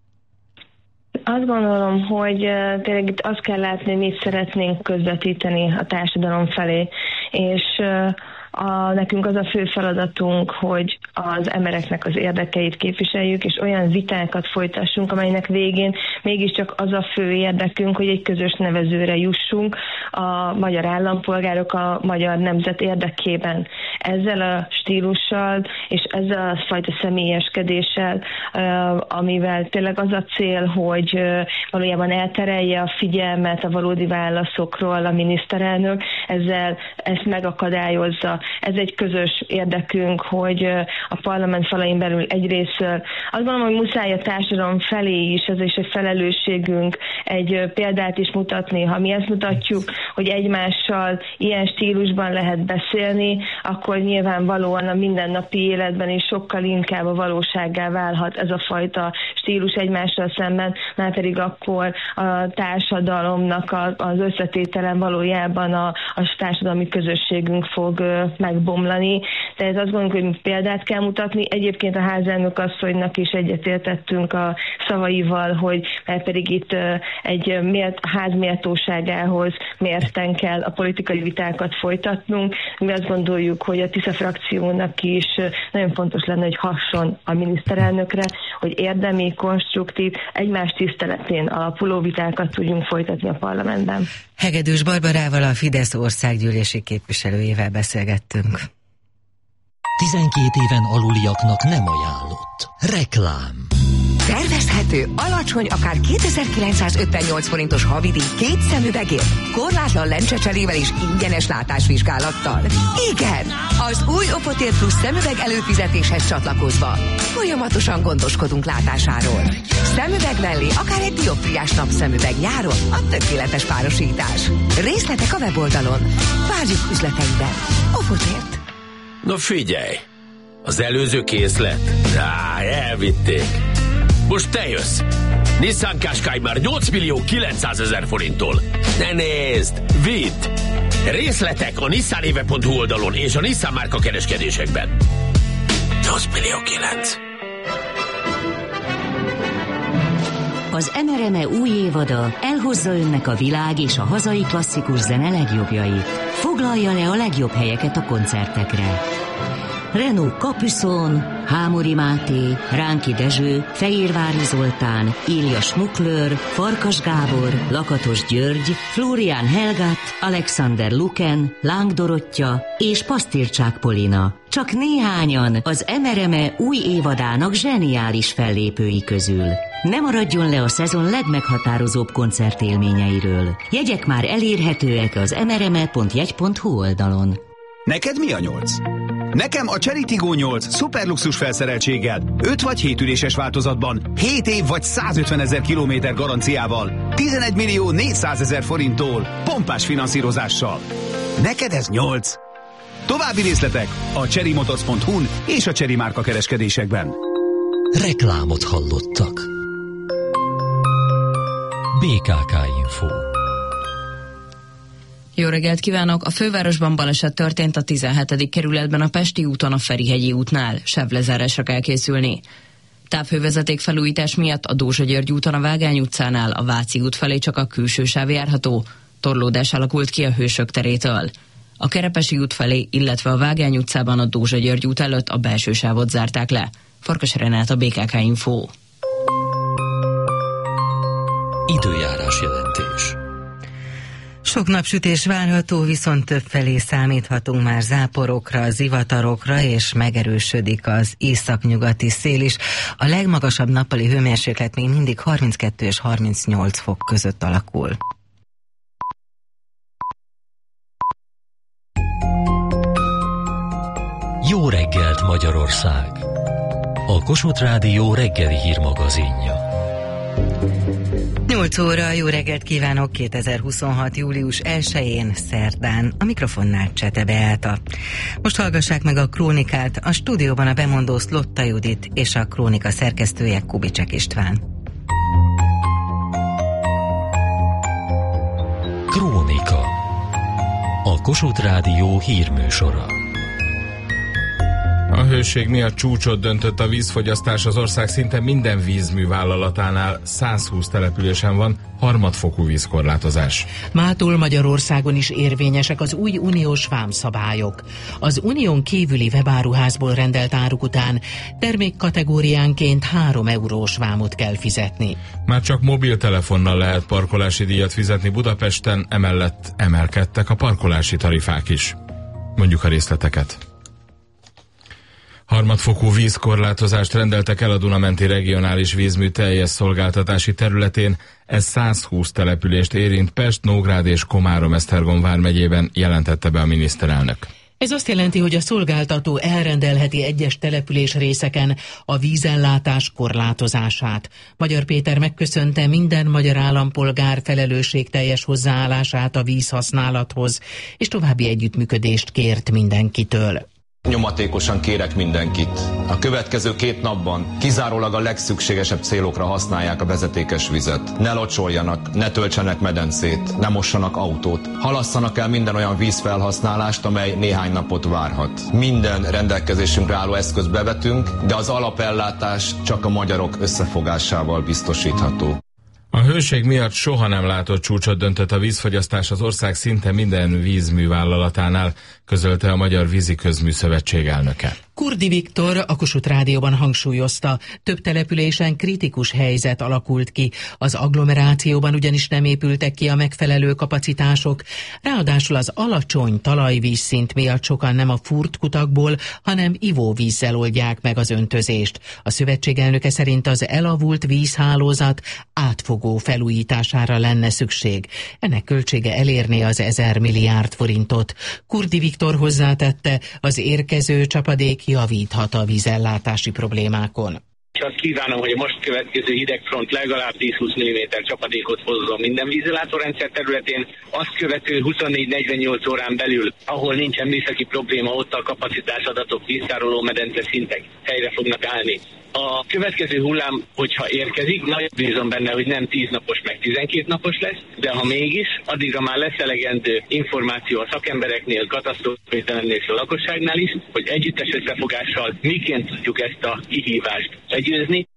Azt gondolom, hogy tényleg itt azt kell látni, mit szeretnénk közvetíteni a társadalom felé, és nekünk az a fő feladatunk, hogy az embereknek az érdekeit képviseljük, és olyan vitákat folytassunk, amelynek végén mégiscsak az a fő érdekünk, hogy egy közös nevezőre jussunk a magyar állampolgárok, a magyar nemzet érdekében. Ezzel a stílussal és ezzel a fajta személyeskedéssel, amivel tényleg az a cél, hogy valójában elterelje a figyelmet a valódi válaszokról a miniszterelnök, ezzel ezt megakadályozza. Ez egy közös érdekünk, hogy a parlament falain belül egyrészt azt gondolom, hogy muszáj a társadalom felé is, ez is egy felelősségünk egy példát is mutatni. Ha mi ezt mutatjuk, hogy egymással ilyen stílusban lehet beszélni, akkor nyilvánvalóan a mindennapi életben is sokkal inkább a valósággá válhat ez a fajta stílus egymással szemben, már pedig akkor a társadalomnak az összetételen valójában a társadalmi közösségünk fog megbomlani. Tehát azt gondoljuk, hogy példát kell mutatni. Egyébként a házelnök asszonynak is egyetértettünk a szavaival, hogy mert pedig itt egy ház méltóságához mérten kell a politikai vitákat folytatnunk. Mi azt gondoljuk, hogy a Tisza frakciónak is nagyon fontos lenne, hogy hasson a miniszterelnökre, hogy érdemi, konstruktív, egymás tiszteletén alapuló vitákat tudjunk folytatni a parlamentben. Hegedűs Barbarával, a Fidesz országgyűlési képviselőjével beszélgettünk. 12 éven aluliaknak nem ajánlott. Reklám. Tervezhető, alacsony, akár 2958 forintos havidíj 2 szemüvegért, korlátlan lencsecserével és ingyenes látásvizsgálattal. Igen, az új Opotér Plus szemüveg előfizetéshez csatlakozva folyamatosan gondoskodunk látásáról. Szemüveg mellé akár egy dioptriás napszemüveg nyáron a tökéletes párosítás. Részletek a weboldalon. Várjuk üzleteinkben. Opotért. Na figyelj, az előző készlet? Elvitték. Most te jössz. Nissan Qashqai már 8.900.000 forinttól. Ne nézd, vidd! Részletek a nissanéve.hu oldalon és a Nissan márka kereskedésekben. 8.900.000. Az MRME új évada elhozza önnek a világ és a hazai klasszikus zene legjobbjait. Foglalja le a legjobb helyeket a koncertekre. Renault Capucon, Hámori Máté, Ránki Dezső, Fehérvári Zoltán, Ilja Schmuckler, Farkas Gábor, Lakatos György, Florian Helgat, Alexander Luken, Láng Dorottya és Pasztircsák Polina. Csak néhányan az MRME új évadának zseniális fellépői közül. Ne maradjon le a szezon legmeghatározóbb koncertélményeiről. Jegyek már elérhetőek az mrme.jegy.hu oldalon. Neked mi a 8? Nekem a Chery Tiggo 8 szuperluxus felszereltséggel, 5 vagy 7 üléses változatban, 7 év vagy 150.000 kilométer garanciával, 11.400.000 forinttól, pompás finanszírozással. Neked ez 8? További részletek a cherrymotors.hu-n és a Chery márka kereskedésekben. Reklámot hallottak. BKK Info. Jó reggelt kívánok! A fővárosban baleset történt a 17. kerületben a Pesti úton a Ferihegyi útnál. Sávlezárásra kell készülni. Távhővezeték felújítás miatt a Dózsa György úton a Vágány utcánál a Váci út felé csak a külső sáv járható. Torlódás alakult ki a Hősök terétől. A Kerepesi út felé, illetve a Vágány utcában a Dózsa György út előtt a belső sávot zárták le. Farkas Renát, a BKK Info. Időjárás jelentés. Sok napsütés várható, viszont többfelé számíthatunk már záporokra, zivatarokra, és megerősödik az északnyugati szél is. A legmagasabb nappali hőmérséklet még mindig 32 és 38 fok között alakul. Jó reggelt, Magyarország! A Kossuth Rádió reggeli hírmagazinja. 8 óra, jó reggelt kívánok 2026. július 1-én, szerdán. A mikrofonnál Csete Beáta. Most hallgassák meg a krónikát, a stúdióban a bemondó Szlotta Judit és a krónika szerkesztője Kubicsek István. Krónika. A Kossuth Rádió hírműsora. A hőség miatt csúcsot döntött a vízfogyasztás az ország szinte minden vízmű vállalatánál. 120 településen van harmadfokú vízkorlátozás. Mától Magyarországon is érvényesek az új uniós vámszabályok. Az unión kívüli webáruházból rendelt áruk után termékkategóriánként 3 eurós vámot kell fizetni. Már csak mobiltelefonnal lehet parkolási díjat fizetni Budapesten, emellett emelkedtek a parkolási tarifák is. Mondjuk a részleteket. Harmadfokú vízkorlátozást rendeltek el a Duna-menti regionális vízmű teljes szolgáltatási területén. Ez 120 települést érint, Pest, Nógrád és Komárom-Esztergom vármegyében, jelentette be a miniszterelnök. Ez azt jelenti, hogy a szolgáltató elrendelheti egyes település részeken a vízellátás korlátozását. Magyar Péter megköszönte minden magyar állampolgár felelősségteljes hozzáállását a vízhasználathoz, és további együttműködést kért mindenkitől. Nyomatékosan kérek mindenkit. A következő 2 napban kizárólag a legszükségesebb célokra használják a vezetékes vizet. Ne locsoljanak, ne töltsenek medencét, ne mossanak autót. Halasszanak el minden olyan vízfelhasználást, amely néhány napot várhat. Minden rendelkezésünkre álló eszközt bevetünk, de az alapellátás csak a magyarok összefogásával biztosítható. A hőség miatt soha nem látott csúcsot döntött a vízfogyasztás az ország szinte minden vízművállalatánál, közölte a Magyar Víziközmű Szövetség elnöke. Kurdi Viktor a Kossuth Rádióban hangsúlyozta, több településen kritikus helyzet alakult ki, az agglomerációban ugyanis nem épültek ki a megfelelő kapacitások, ráadásul az alacsony talajvízszint miatt sokan nem a furt kutakból, hanem ivóvízzel oldják meg az öntözést. A szövetség elnöke szerint az elavult vízhálózat átfogó felújítására lenne szükség. Ennek költsége elérné az 1000 milliárd forintot. Kurdi Viktor hozzátette, az érkező csapadék javíthat a vízellátási problémákon. Azt kívánom, hogy a most következő hidegfront legalább 10-20 mm csapadékot hozzon minden vízellátórendszer területén. Azt követő 24-48 órán belül, ahol nincsen műszaki probléma, ott a kapacitásadatok, víztároló medence szintek helyre fognak állni. A következő hullám, hogyha érkezik, nagyon bízom benne, hogy nem 10 napos, meg 12 napos lesz, de ha mégis, addigra már lesz elegendő információ a szakembereknél, katasztrófavédelemnél és a lakosságnál is, hogy együttes összefogással miként tudjuk ezt a kihívást legyőzni.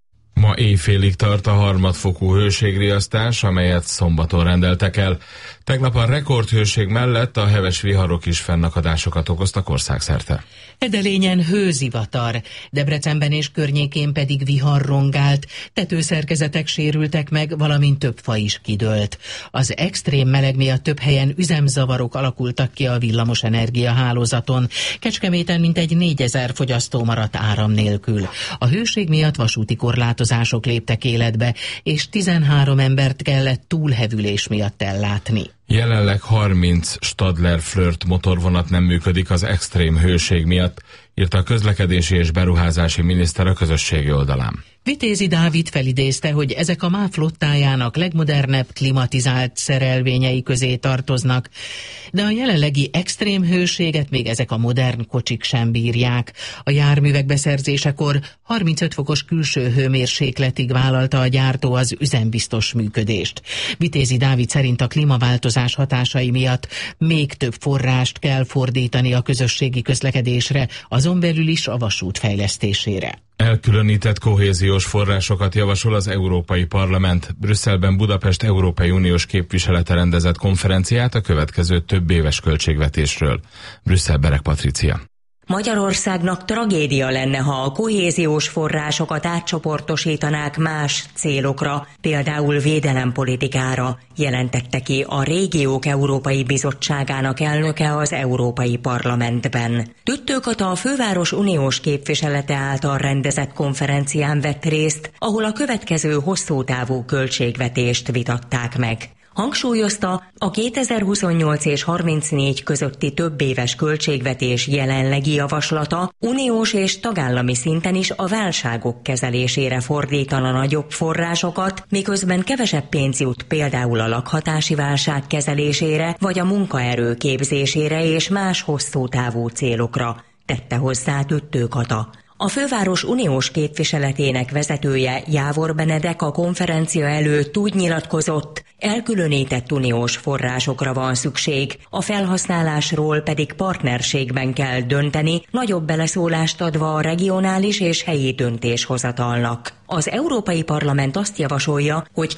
Ma éjfélig tart a harmadfokú hőségriasztás, amelyet szombaton rendeltek el. Tegnap a rekordhőség mellett a heves viharok is fennakadásokat okoztak országszerte. Edelényen hőzivatar, Debrecenben és környékén pedig vihar rongált, tetőszerkezetek sérültek meg, valamint több fa is kidőlt. Az extrém meleg miatt több helyen üzemzavarok alakultak ki a villamosenergia hálózaton. Kecskeméten mintegy 4000 fogyasztó maradt áram nélkül. A hőség miatt vasúti korlátozások léptek életbe, és 13 embert kellett túlhevülés miatt ellátni. Jelenleg 30 Stadler Flirt motorvonat nem működik az extrém hőség miatt, írta a közlekedési és beruházási miniszter a közösségi oldalán. Vitézi Dávid felidézte, hogy ezek a MÁV flottájának legmodernebb klimatizált szerelvényei közé tartoznak, de a jelenlegi extrém hőséget még ezek a modern kocsik sem bírják. A járművek beszerzésekor 35 fokos külső hőmérsékletig vállalta a gyártó az üzembiztos működést. Vitézi Dávid szerint a klímaváltozás hatásai miatt még több forrást kell fordítani a közösségi közlekedésre, azon belül is a vasút fejlesztésére. Elkülönített kohéziós forrásokat javasol az Európai Parlament. Brüsszelben Budapest Európai Uniós képviselete rendezett konferenciát a következő több éves költségvetésről. Brüsszel, Berek Patricia. Magyarországnak tragédia lenne, ha a kohéziós forrásokat átcsoportosítanák más célokra, például védelempolitikára, jelentette ki a Régiók Európai Bizottságának elnöke az Európai Parlamentben. Tüttő Kata a főváros uniós képviselete által rendezett konferencián vett részt, ahol a következő hosszútávú költségvetést vitatták meg. Hangsúlyozta, a 2028 és 34 közötti többéves költségvetés jelenlegi javaslata uniós és tagállami szinten is a válságok kezelésére fordítana nagyobb forrásokat, miközben kevesebb pénz jut például a lakhatási válság kezelésére vagy a munkaerő képzésére és más hosszú távú célokra, tette hozzá Tüttő Kata. A főváros uniós képviseletének vezetője, Jávor Benedek a konferencia előtt úgy nyilatkozott, elkülönített uniós forrásokra van szükség, a felhasználásról pedig partnerségben kell dönteni, nagyobb beleszólást adva a regionális és helyi döntéshozatalnak. Az Európai Parlament azt javasolja, hogy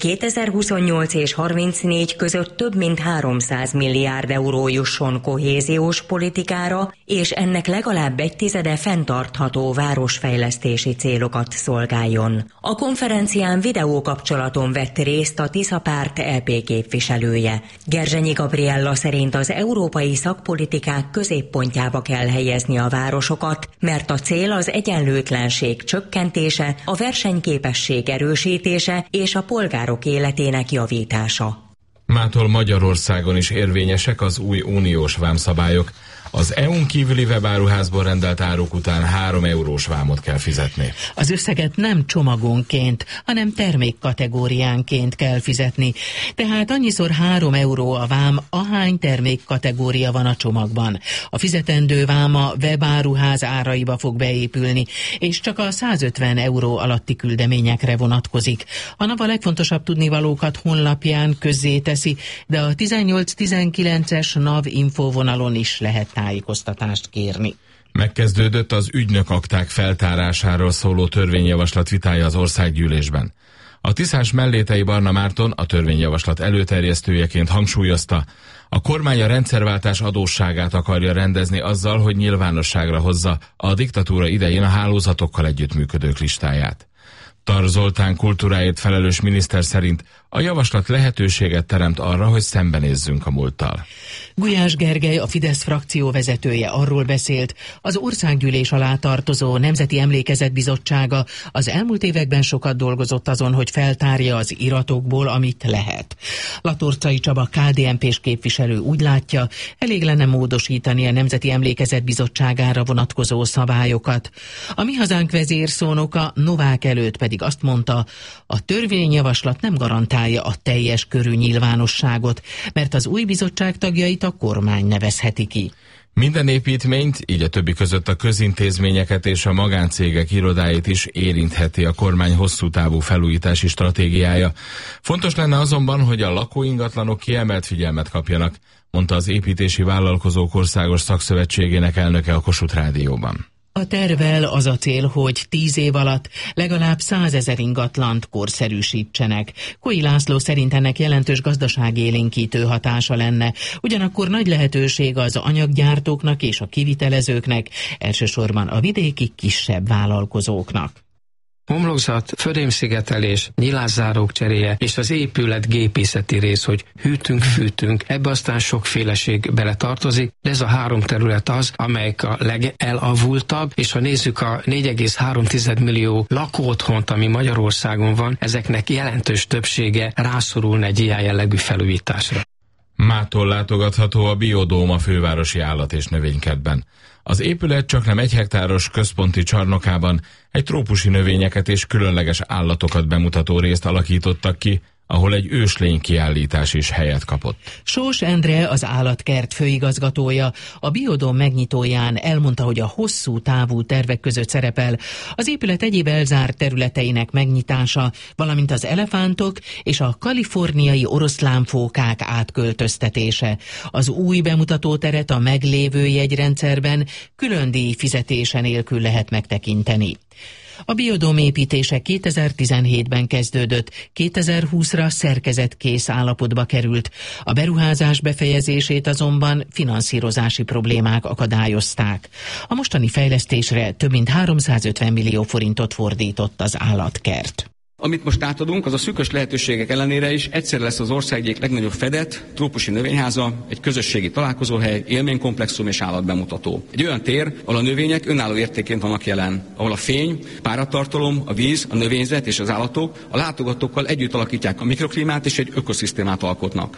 2028 és 34 között több mint 300 milliárd euró jusson kohéziós politikára, és ennek legalább 1/10 fenntartható városfejlesztési célokat szolgáljon. A konferencián videókapcsolaton vett részt a Tisza Párt EP képviselője. Gerzsenyi Gabriella szerint az európai szakpolitikák középpontjába kell helyezni a városokat, mert a cél az egyenlőtlenség csökkentése, a versenyképesség erősítése és a polgárok életének javítása. Mától Magyarországon is érvényesek az új uniós vámszabályok. Az EU-n kívüli webáruházból rendelt áruk után 3 eurós vámot kell fizetni. Az összeget nem csomagonként, hanem termékkategóriánként kell fizetni. Tehát annyiszor 3 euró a vám, ahány termékkategória van a csomagban. A fizetendő vám a webáruház áraiba fog beépülni, és csak a 150 euró alatti küldeményekre vonatkozik. A NAV a legfontosabb tudnivalókat honlapján közzéteszi, de a 18-19-es NAV infovonalon is lehet tájékoztatást kérni. Megkezdődött az ügynökakták feltárásáról szóló törvényjavaslat vitája az országgyűlésben. A Tiszás Mellétei Barna Márton, a törvényjavaslat előterjesztőjeként hangsúlyozta, a kormány a rendszerváltás adósságát akarja rendezni azzal, hogy nyilvánosságra hozza a diktatúra idején a hálózatokkal együttműködők listáját. Tar Zoltán kultúráért felelős miniszter szerint a javaslat lehetőséget teremt arra, hogy szembenézzünk a múlttal. Gulyás Gergely, a Fidesz frakció vezetője arról beszélt, az országgyűlés alá tartozó Nemzeti Emlékezetbizottsága az elmúlt években sokat dolgozott azon, hogy feltárja az iratokból, amit lehet. Latorcai Csaba KDNP-s képviselő úgy látja, elég lenne módosítani a Nemzeti Emlékezetbizottságára vonatkozó szabályokat. A Mi Hazánk vezérszónoka Novák előtt pedig azt mondta, a törvényjavaslat nem garantálja a teljes körű nyilvánosságot, mert az új bizottság tagjait a kormány nevezheti ki. Minden építményt, így a többi között a közintézményeket és a magáncégek irodáit is érintheti a kormány hosszú távú felújítási stratégiája. Fontos lenne azonban, hogy a lakóingatlanok kiemelt figyelmet kapjanak, mondta az Építési Vállalkozók Országos Szakszövetségének elnöke a Kossuth Rádióban. A tervvel az a cél, hogy 10 év alatt legalább 100 000 ingatlant korszerűsítsenek. Koi László szerint ennek jelentős gazdaságélénkítő hatása lenne, ugyanakkor nagy lehetőség az anyaggyártóknak és a kivitelezőknek, elsősorban a vidéki kisebb vállalkozóknak. Homlokzat, födémszigetelés, nyilászárók cseréje és az épület gépészeti rész, hogy hűtünk, fűtünk, ebbe aztán sokféleség bele tartozik, de ez a 3 terület az, amelyek a legelavultabb, és ha nézzük a 4,3 millió lakóotthont, ami Magyarországon van, ezeknek jelentős többsége rászorulna egy ilyen jellegű felújításra. Mától látogatható a Biodóm a fővárosi állat- és növénykertben. Az épület csaknem 1 hektáros központi csarnokában egy trópusi növényeket és különleges állatokat bemutató részt alakítottak ki, ahol egy őslény kiállítás is helyet kapott. Sós Endre, az állatkert főigazgatója, a Biodóm megnyitóján elmondta, hogy a hosszú távú tervek között szerepel az épület egyéb elzárt területeinek megnyitása, valamint az elefántok és a kaliforniai oroszlánfókák átköltöztetése. Az új bemutatóteret a meglévő jegyrendszerben külön díj fizetése nélkül lehet megtekinteni. A Biodóm építése 2017-ben kezdődött, 2020-ra szerkezetkész állapotba került. A beruházás befejezését azonban finanszírozási problémák akadályozták. A mostani fejlesztésre több mint 350 millió forintot fordított az állatkert. Amit most átadunk, az a szűkös lehetőségek ellenére is egyszer lesz az ország egyik legnagyobb fedett, trópusi növényháza, egy közösségi találkozóhely, élménykomplexum és állatbemutató. Egy olyan tér, ahol a növények önálló értékként vannak jelen, ahol a fény, páratartalom, a víz, a növényzet és az állatok a látogatókkal együtt alakítják a mikroklímát és egy ökoszisztémát alkotnak.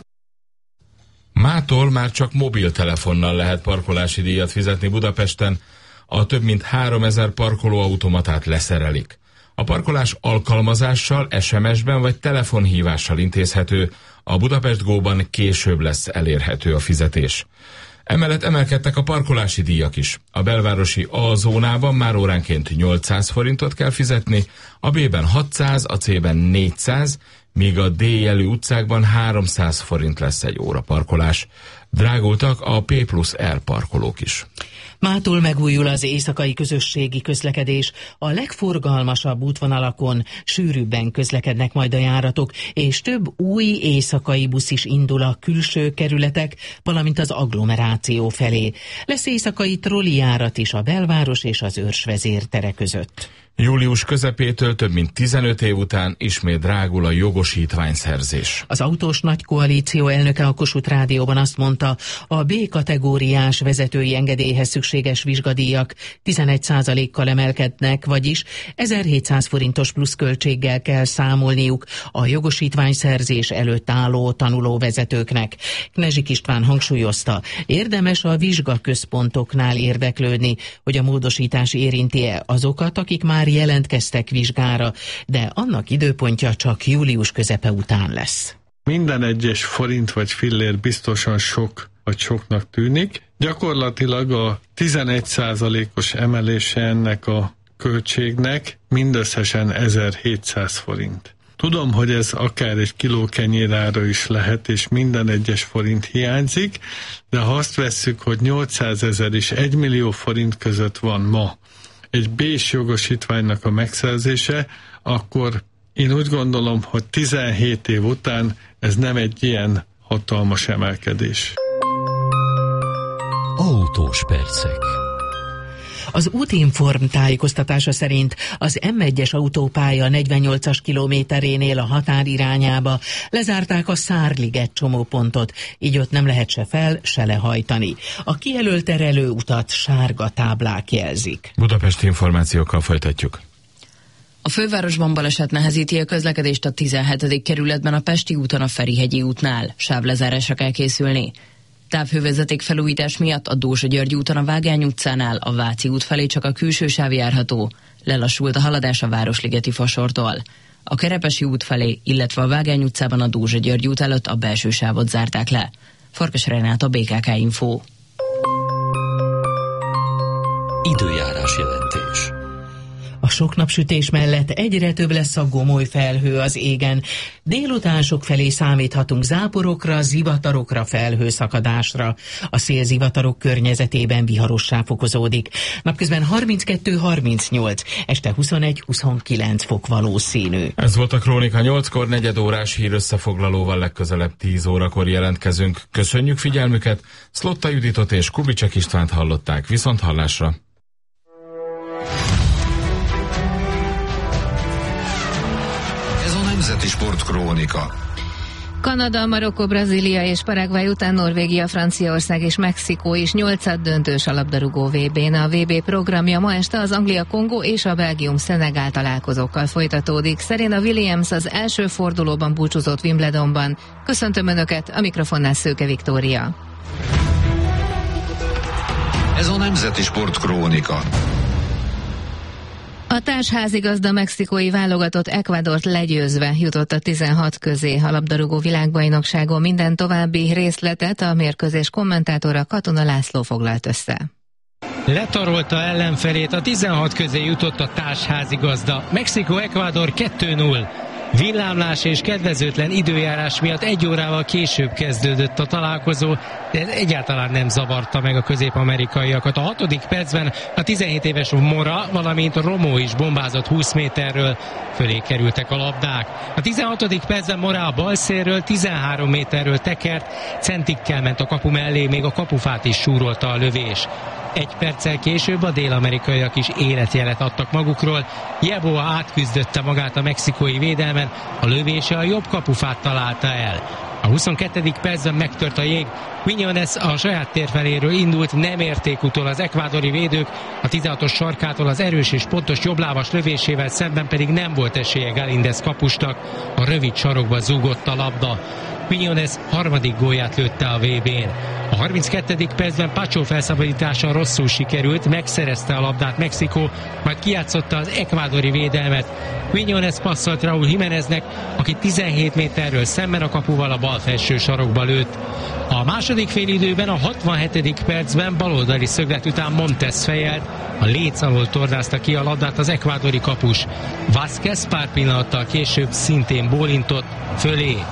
Mától már csak mobiltelefonnal lehet parkolási díjat fizetni Budapesten, a több mint 3000 parkolóautomatát leszerelik. A parkolás alkalmazással, SMS-ben vagy telefonhívással intézhető, a Budapest Go-ban később lesz elérhető a fizetés. Emellett emelkedtek a parkolási díjak is. A belvárosi A zónában már óránként 800 forintot kell fizetni, a B-ben 600, a C-ben 400, míg a D-jelű utcákban 300 forint lesz egy óra parkolás. Drágultak a P+R parkolók is. Mától megújul az éjszakai közösségi közlekedés. A legforgalmasabb útvonalakon sűrűbben közlekednek majd a járatok, és több új éjszakai busz is indul a külső kerületek, valamint az agglomeráció felé. Lesz éjszakai trollijárat is a belváros és az Őrs vezértere között. Július közepétől több mint 15 év után ismét drágul a jogosítványszerzés. Az autós nagykoalíció elnöke a Kossuth Rádióban azt mondta, a B-kategóriás vezetői engedélyhez szükséges vizsgadíjak 11%-kal emelkednek, vagyis 1700 forintos pluszköltséggel kell számolniuk a jogosítványszerzés előtt álló tanulóvezetőknek. Knezsik István hangsúlyozta, érdemes a vizsgaközpontoknál érdeklődni, hogy a módosítás érinti-e azokat, akik már jelentkeztek vizsgára, de annak időpontja csak július közepe után lesz. Minden egyes forint vagy fillér biztosan sok vagy soknak tűnik. Gyakorlatilag a 11%-os emelése ennek a költségnek mindösszesen 1700 forint. Tudom, hogy ez akár egy kiló kenyérára is lehet, és minden egyes forint hiányzik, de ha azt vesszük, hogy 800 000 és 1 millió forint között van ma egy B-s jogosítványnak a megszerzése, akkor én úgy gondolom, hogy 17 év után ez nem egy ilyen hatalmas emelkedés. Autós percek. Az Útinform tájékoztatása szerint az M1-es autópálya 48-as kilométerénél a határ irányába lezárták a Szárliget csomópontot, így ott nem lehet se fel, se lehajtani. A kijelölt terelő utat sárga táblák jelzik. Budapesti információkkal folytatjuk. A fővárosban baleset nehezíti a közlekedést a 17. kerületben a Pesti úton a Ferihegyi útnál. Sávlezárásra kell készülni. Távhővezeték felújítás miatt a Dózsa-György úton a Vágány utcánál a Váci út felé csak a külső sáv járható. Lelassult a haladás a Városligeti Fasortól. A Kerepesi út felé, illetve a Vágány utcában a Dózsa-György út előtt a belső sávot zárták le. Farkas Renáta, BKK Info. Időjárás jelentés. A sok napsütés mellett egyre több lesz a gomoly felhő az égen. Délután sok felé számíthatunk záporokra, zivatarokra, felhőszakadásra. A szélzivatarok környezetében viharossá fokozódik. Napközben 32-38, este 21-29 fok valószínű. Ez volt a Krónika 8-kor, negyedórás hír összefoglalóval legközelebb 10 órakor jelentkezünk. Köszönjük figyelmüket, Szlotta Juditot és Kubicek Istvánt hallották. Viszont hallásra! Nemzeti Sportkrónika. Kanada, Marokkó, Brazília és Paraguay után Norvégia, Franciaország és Mexikó is 8. döntős a labdarúgó VB-n. A VB programja ma este az Anglia-Kongó és a Belgium-Szenegál találkozókkal folytatódik. Serena Williams az első fordulóban búcsúzott Wimbledonban. Köszöntöm Önöket, a mikrofonnál Szőke Viktória. Ez a Nemzeti Sportkrónika. A társházigazda mexikói válogatott Ecuadort legyőzve jutott a 16 közé. A labdarúgó világbajnokságon minden további részletet a mérkőzés kommentátora Katona László foglalt össze. Letarolta ellenfelét, a 16 közé jutott a társházigazda. Mexikó-Ecuador 2-0. Villámlás és kedvezőtlen időjárás miatt 1 órával később kezdődött a találkozó, de ez egyáltalán nem zavarta meg a közép-amerikaiakat. A 6. percben a 17 éves Mora, valamint Romo is bombázott 20 méterről, fölé kerültek a labdák. A 16. percben Mora a bal szélről 13 méterről tekert, centikkel ment a kapu mellé, még a kapufát is súrolta a lövés. 1 perccel később a dél-amerikaiak is életjelet adtak magukról. Jeboa átküzdötte magát a mexikói védelmen, a lövése a jobb kapufát találta el. A 22. percben megtört a jég. Quiñones a saját térfeléről indult, nem érték utol az ekvádori védők, a 16-os sarkától az erős és pontos jobblábas lövésével szemben pedig nem volt esélye Galíndez kapusnak, a rövid sarokba zúgott a labda. Quiñones 3. gólját lőtte a VB-n. A 32. percben Pacho felszabadítása rosszul sikerült, megszerezte a labdát Mexikó, majd kijátszotta az ekvádori védelmet. Quiñones passzolt Raúl Jiméneznek, aki 17 méterről szemben a kapuval a bal felső sarokba lőtt. A második félidőben a 67. percben baloldali szöglet után Montes fejelt, a léc alól tornázta ki a labdát az ekvádori kapus. Vázquez pár pillanattal később szintén bólintott fölé.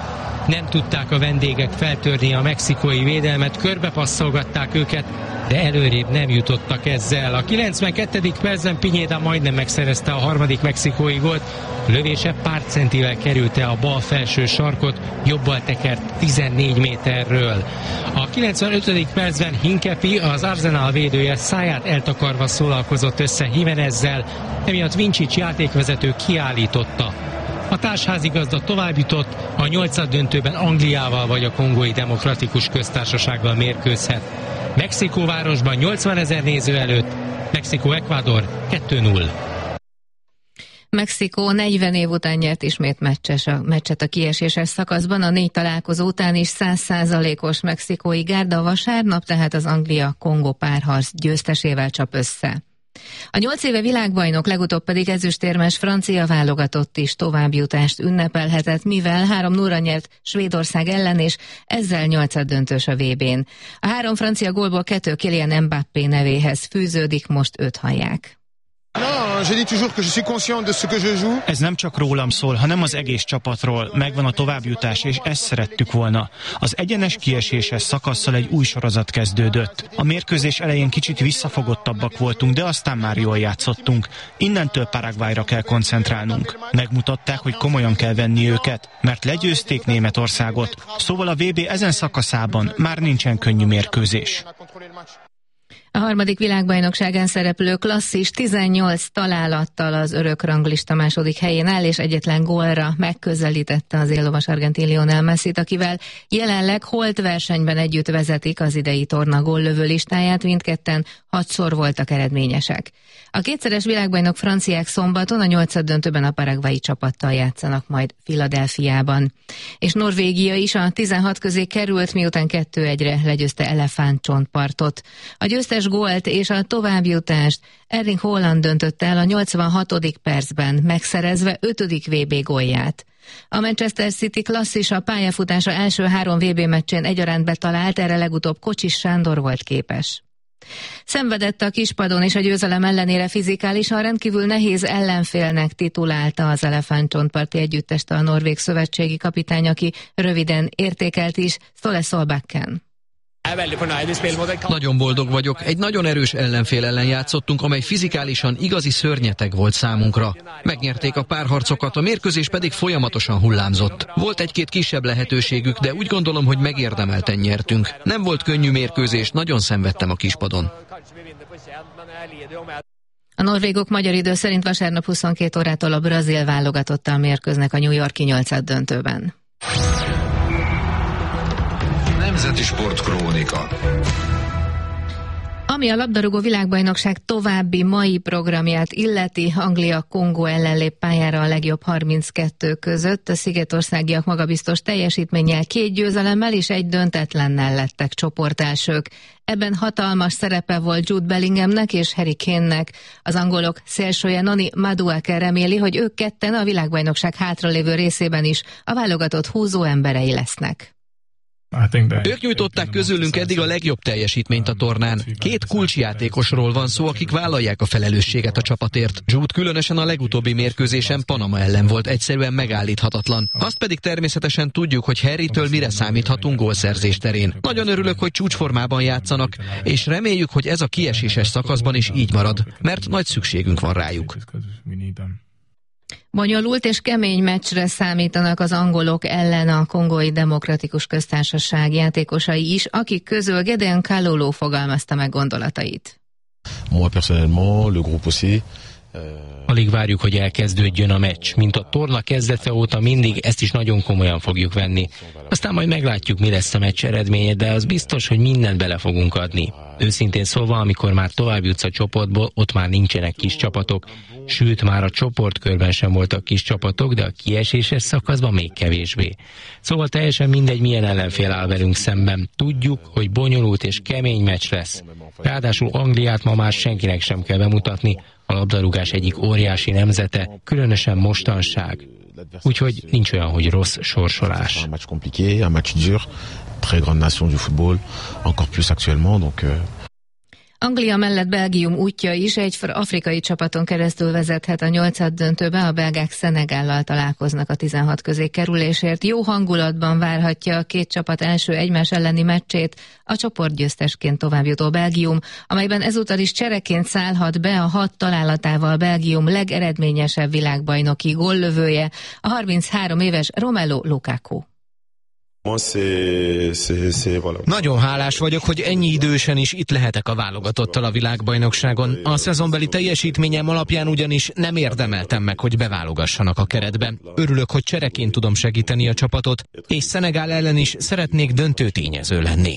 Nem tudták a vendégek feltörni a mexikói védelmet, körbepasszolgatták őket, de előrébb nem jutottak ezzel. A 92. percben Pineda majdnem megszerezte a harmadik mexikói gólt, lövése pár centivel kerülte a bal felső sarkot, jobbal tekert 14 méterről. A 95. percben Hinkepi, az Arsenal védője száját eltakarva szólalkozott össze Jimenezzel, emiatt Vincic játékvezető kiállította. A társházigazda továbbjutott, a 8-döntőben Angliával vagy a Kongói Demokratikus Köztársasággal mérkőzhet. Mexikóvárosban 80 000 néző előtt, Mexikó-Ecuador 2-0. Mexikó 40 év után nyert ismét meccset a kieséses szakaszban, a 4 találkozó után is 100%-os mexikói gárda vasárnap, tehát az Anglia-Kongó párharc győztesével csap össze. A 8 éve világbajnok, legutóbb pedig ezüstérmes francia válogatott is továbbjutást ünnepelhetett, mivel 3-0-ra nyert Svédország ellen, és ezzel 8-döntős a VB-n. A 3 francia gólból 2 Kylian Mbappé nevéhez fűződik, most őt hallják. Ez nem csak rólam szól, hanem az egész csapatról. Megvan a továbbjutás, és ezt szerettük volna. Az egyenes kieséses szakasszal egy új sorozat kezdődött. A mérkőzés elején kicsit visszafogottabbak voltunk, de aztán már jól játszottunk. Innentől Paraguayra kell koncentrálnunk. Megmutatták, hogy komolyan kell venni őket, mert legyőzték Németországot. Szóval a VB ezen szakaszában már nincsen könnyű mérkőzés. A harmadik világbajnokságán szereplő klasszis 18 találattal az örökranglista második helyén áll, és egyetlen gólra megközelítette az éllovas argentin Lionel Messit, akivel jelenleg holt versenyben együtt vezetik az idei torna góllövő listáját, mindketten 6-szor voltak eredményesek. A kétszeres világbajnok franciák szombaton a 8-döntőben a paraguayi csapattal játszanak majd Philadelphiában. És Norvégia is a 16 közé került, miután 2-1-re legyőzte Elefántcsontpartot. A győztes gólt és a továbbjutást Erling Haaland döntötte el a 86. percben, megszerezve 5. VB gólját. A Manchester City klasszis a pályafutása első 3 VB meccsén egyaránt betalált, erre legutóbb Kocsis Sándor volt képes. Szenvedett a kispadon, és a győzelem ellenére fizikálisan rendkívül nehéz ellenfélnek titulálta az Elefántcsontparti együttest a norvég szövetségi kapitány, aki röviden értékelt is, Ståle Solbakken. Nagyon boldog vagyok. Egy nagyon erős ellenfél ellen játszottunk, amely fizikálisan igazi szörnyeteg volt számunkra. Megnyerték a párharcokat, a mérkőzés pedig folyamatosan hullámzott. Volt egy-két kisebb lehetőségük, de úgy gondolom, hogy megérdemelten nyertünk. Nem volt könnyű mérkőzés, nagyon szenvedtem a kispadon. A norvégok magyar idő szerint vasárnap 22 órától a brazil válogatottal mérkőznek a New York-i 8-döntőben. Nemzeti Sportkrónika. Ami a labdarúgó világbajnokság további mai programját illeti, Anglia-Kongó ellen lép pályára a legjobb 32 között. A szigetországiak magabiztos teljesítménnyel 2 győzelemmel és 1 döntetlennel lettek csoportelsők. Ebben hatalmas szerepe volt Jude Bellinghamnek és Harry Kane-nek. Az angolok szélsője Noni Madueke reméli, hogy ők ketten a világbajnokság hátralévő részében is a válogatott húzó emberei lesznek. Ők nyújtották közülünk eddig a legjobb teljesítményt a tornán. 2 kulcsjátékosról van szó, akik vállalják a felelősséget a csapatért. Jude különösen a legutóbbi mérkőzésen Panama ellen volt egyszerűen megállíthatatlan. Azt pedig természetesen tudjuk, hogy Harrytől mire számíthatunk gólszerzés terén. Nagyon örülök, hogy csúcsformában játszanak, és reméljük, hogy ez a kieséses szakaszban is így marad, mert nagy szükségünk van rájuk. Bonyolult és kemény meccsre számítanak az angolok ellen a Kongói Demokratikus Köztársaság játékosai is, akik közül Gedeon Kalulu fogalmazta meg gondolatait. Moi personnellement, le groupe aussi. Alig várjuk, hogy elkezdődjön a meccs. Mint a torna kezdete óta mindig ezt is nagyon komolyan fogjuk venni. Aztán majd meglátjuk, mi lesz a meccs eredménye, de az biztos, hogy mindent bele fogunk adni. Őszintén szólva, amikor már tovább jutsz a csoportból, ott már nincsenek kis csapatok. Sőt, már a csoportkörben sem voltak kis csapatok, de a kieséses szakaszban még kevésbé. Szóval teljesen mindegy, milyen ellenfél áll velünk szemben. Tudjuk, hogy bonyolult és kemény meccs lesz. Ráadásul Angliát ma már senkinek sem kell bemutatni, a labdarúgás egyik óriási nemzete, különösen mostanság. Úgyhogy nincs olyan, hogy rossz sorsolás. Un match compliqué, un match dur, très grande nation du football, encore plus actuellement, donc. Anglia mellett Belgium útja is egy afrikai csapaton keresztül vezethet a 8-döntőbe, a belgák Szenegállal találkoznak a 16 közé kerülésért. Jó hangulatban várhatja a két csapat első egymás elleni meccsét a csoportgyőztesként továbbjutó Belgium, amelyben ezúttal is csereként szállhat be a 6 találatával Belgium legeredményesebb világbajnoki góllövője, a 33 éves Romelu Lukaku. Nagyon hálás vagyok, hogy ennyi idősen is itt lehetek a válogatottal a világbajnokságon. A szezonbeli teljesítményem alapján ugyanis nem érdemeltem meg, hogy beválogassanak a keretbe. Örülök, hogy csereként tudom segíteni a csapatot, és Szenegál ellen is szeretnék döntő tényező lenni.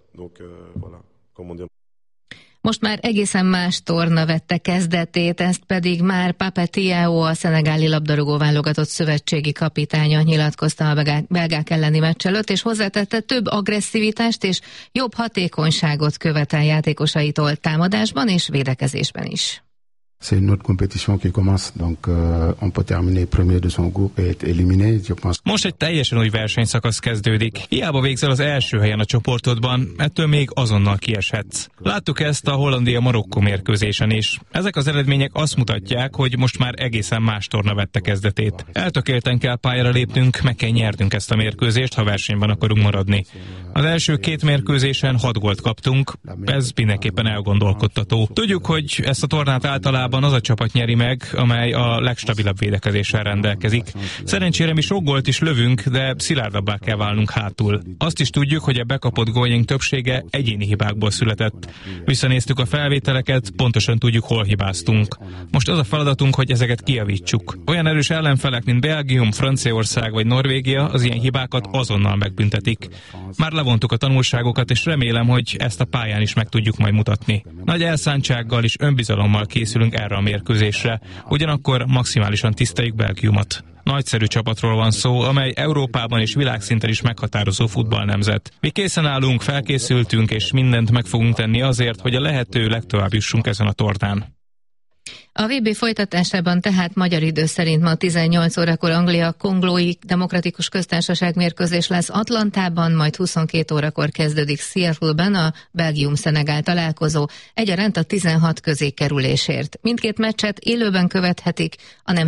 Most már egészen más torna vette kezdetét, ezt pedig már Pape Thiaw, a szenegáli labdarúgó válogatott szövetségi kapitánya nyilatkozta a belgák elleni meccs előtt, és hozzátette, több agresszivitást és jobb hatékonyságot követel játékosaitól támadásban és védekezésben is. C'est une autre compétition qui commence, donc on peut terminer premier de son groupe et être éliminé, je pense. Most egy teljesen új versenyszakasz kezdődik. Hiába végzel az első helyen a csoportodban, ettől még azonnal kieshetsz. Láttuk ezt a Hollandia-Marokkó mérkőzésen is. Ezek az eredmények azt mutatják, hogy most már egészen más torna vette kezdetét. Eltökélten kell pályára lépnünk, meg kell nyernünk ezt a mérkőzést, ha versenyben akarunk maradni. Az első 2 mérkőzésen 6 gólt kaptunk, ez mindenképpen elgondolkodtató. Tudjuk, hogy ezt a tornát általában az a csapat nyeri meg, amely a legstabilabb védekezéssel rendelkezik. Szerencsére mi sok gólt is lövünk, de szilárdabbá kell válnunk hátul. Azt is tudjuk, hogy a bekapott góljaink többsége egyéni hibákból született. Visszanéztük a felvételeket, pontosan tudjuk, hol hibáztunk. Most az a feladatunk, hogy ezeket kijavítsuk. Olyan erős ellenfelek, mint Belgium, Franciaország vagy Norvégia az ilyen hibákat azonnal megbüntetik. Már levontuk a tanulságokat, és remélem, hogy ezt a pályán is meg tudjuk majd mutatni. Nagy elszántsággal és önbizalommal készülünk erre a mérkőzésre, ugyanakkor maximálisan tiszteljük Belgiumot. Nagyszerű csapatról van szó, amely Európában és világszinten is meghatározó futballnemzet. Mi készen állunk, felkészültünk, és mindent meg fogunk tenni azért, hogy a lehető legtovább jussunk ezen a tornán. A VB folytatásában tehát magyar idő szerint ma 18 órakor Anglia-Kongói Demokratikus Köztársaság mérkőzés lesz Atlantában, majd 22 órakor kezdődik Seattle-ben a Belgium-Szenegál találkozó, egyaránt a 16 közé kerülésért. Mindkét meccset élőben követhetik a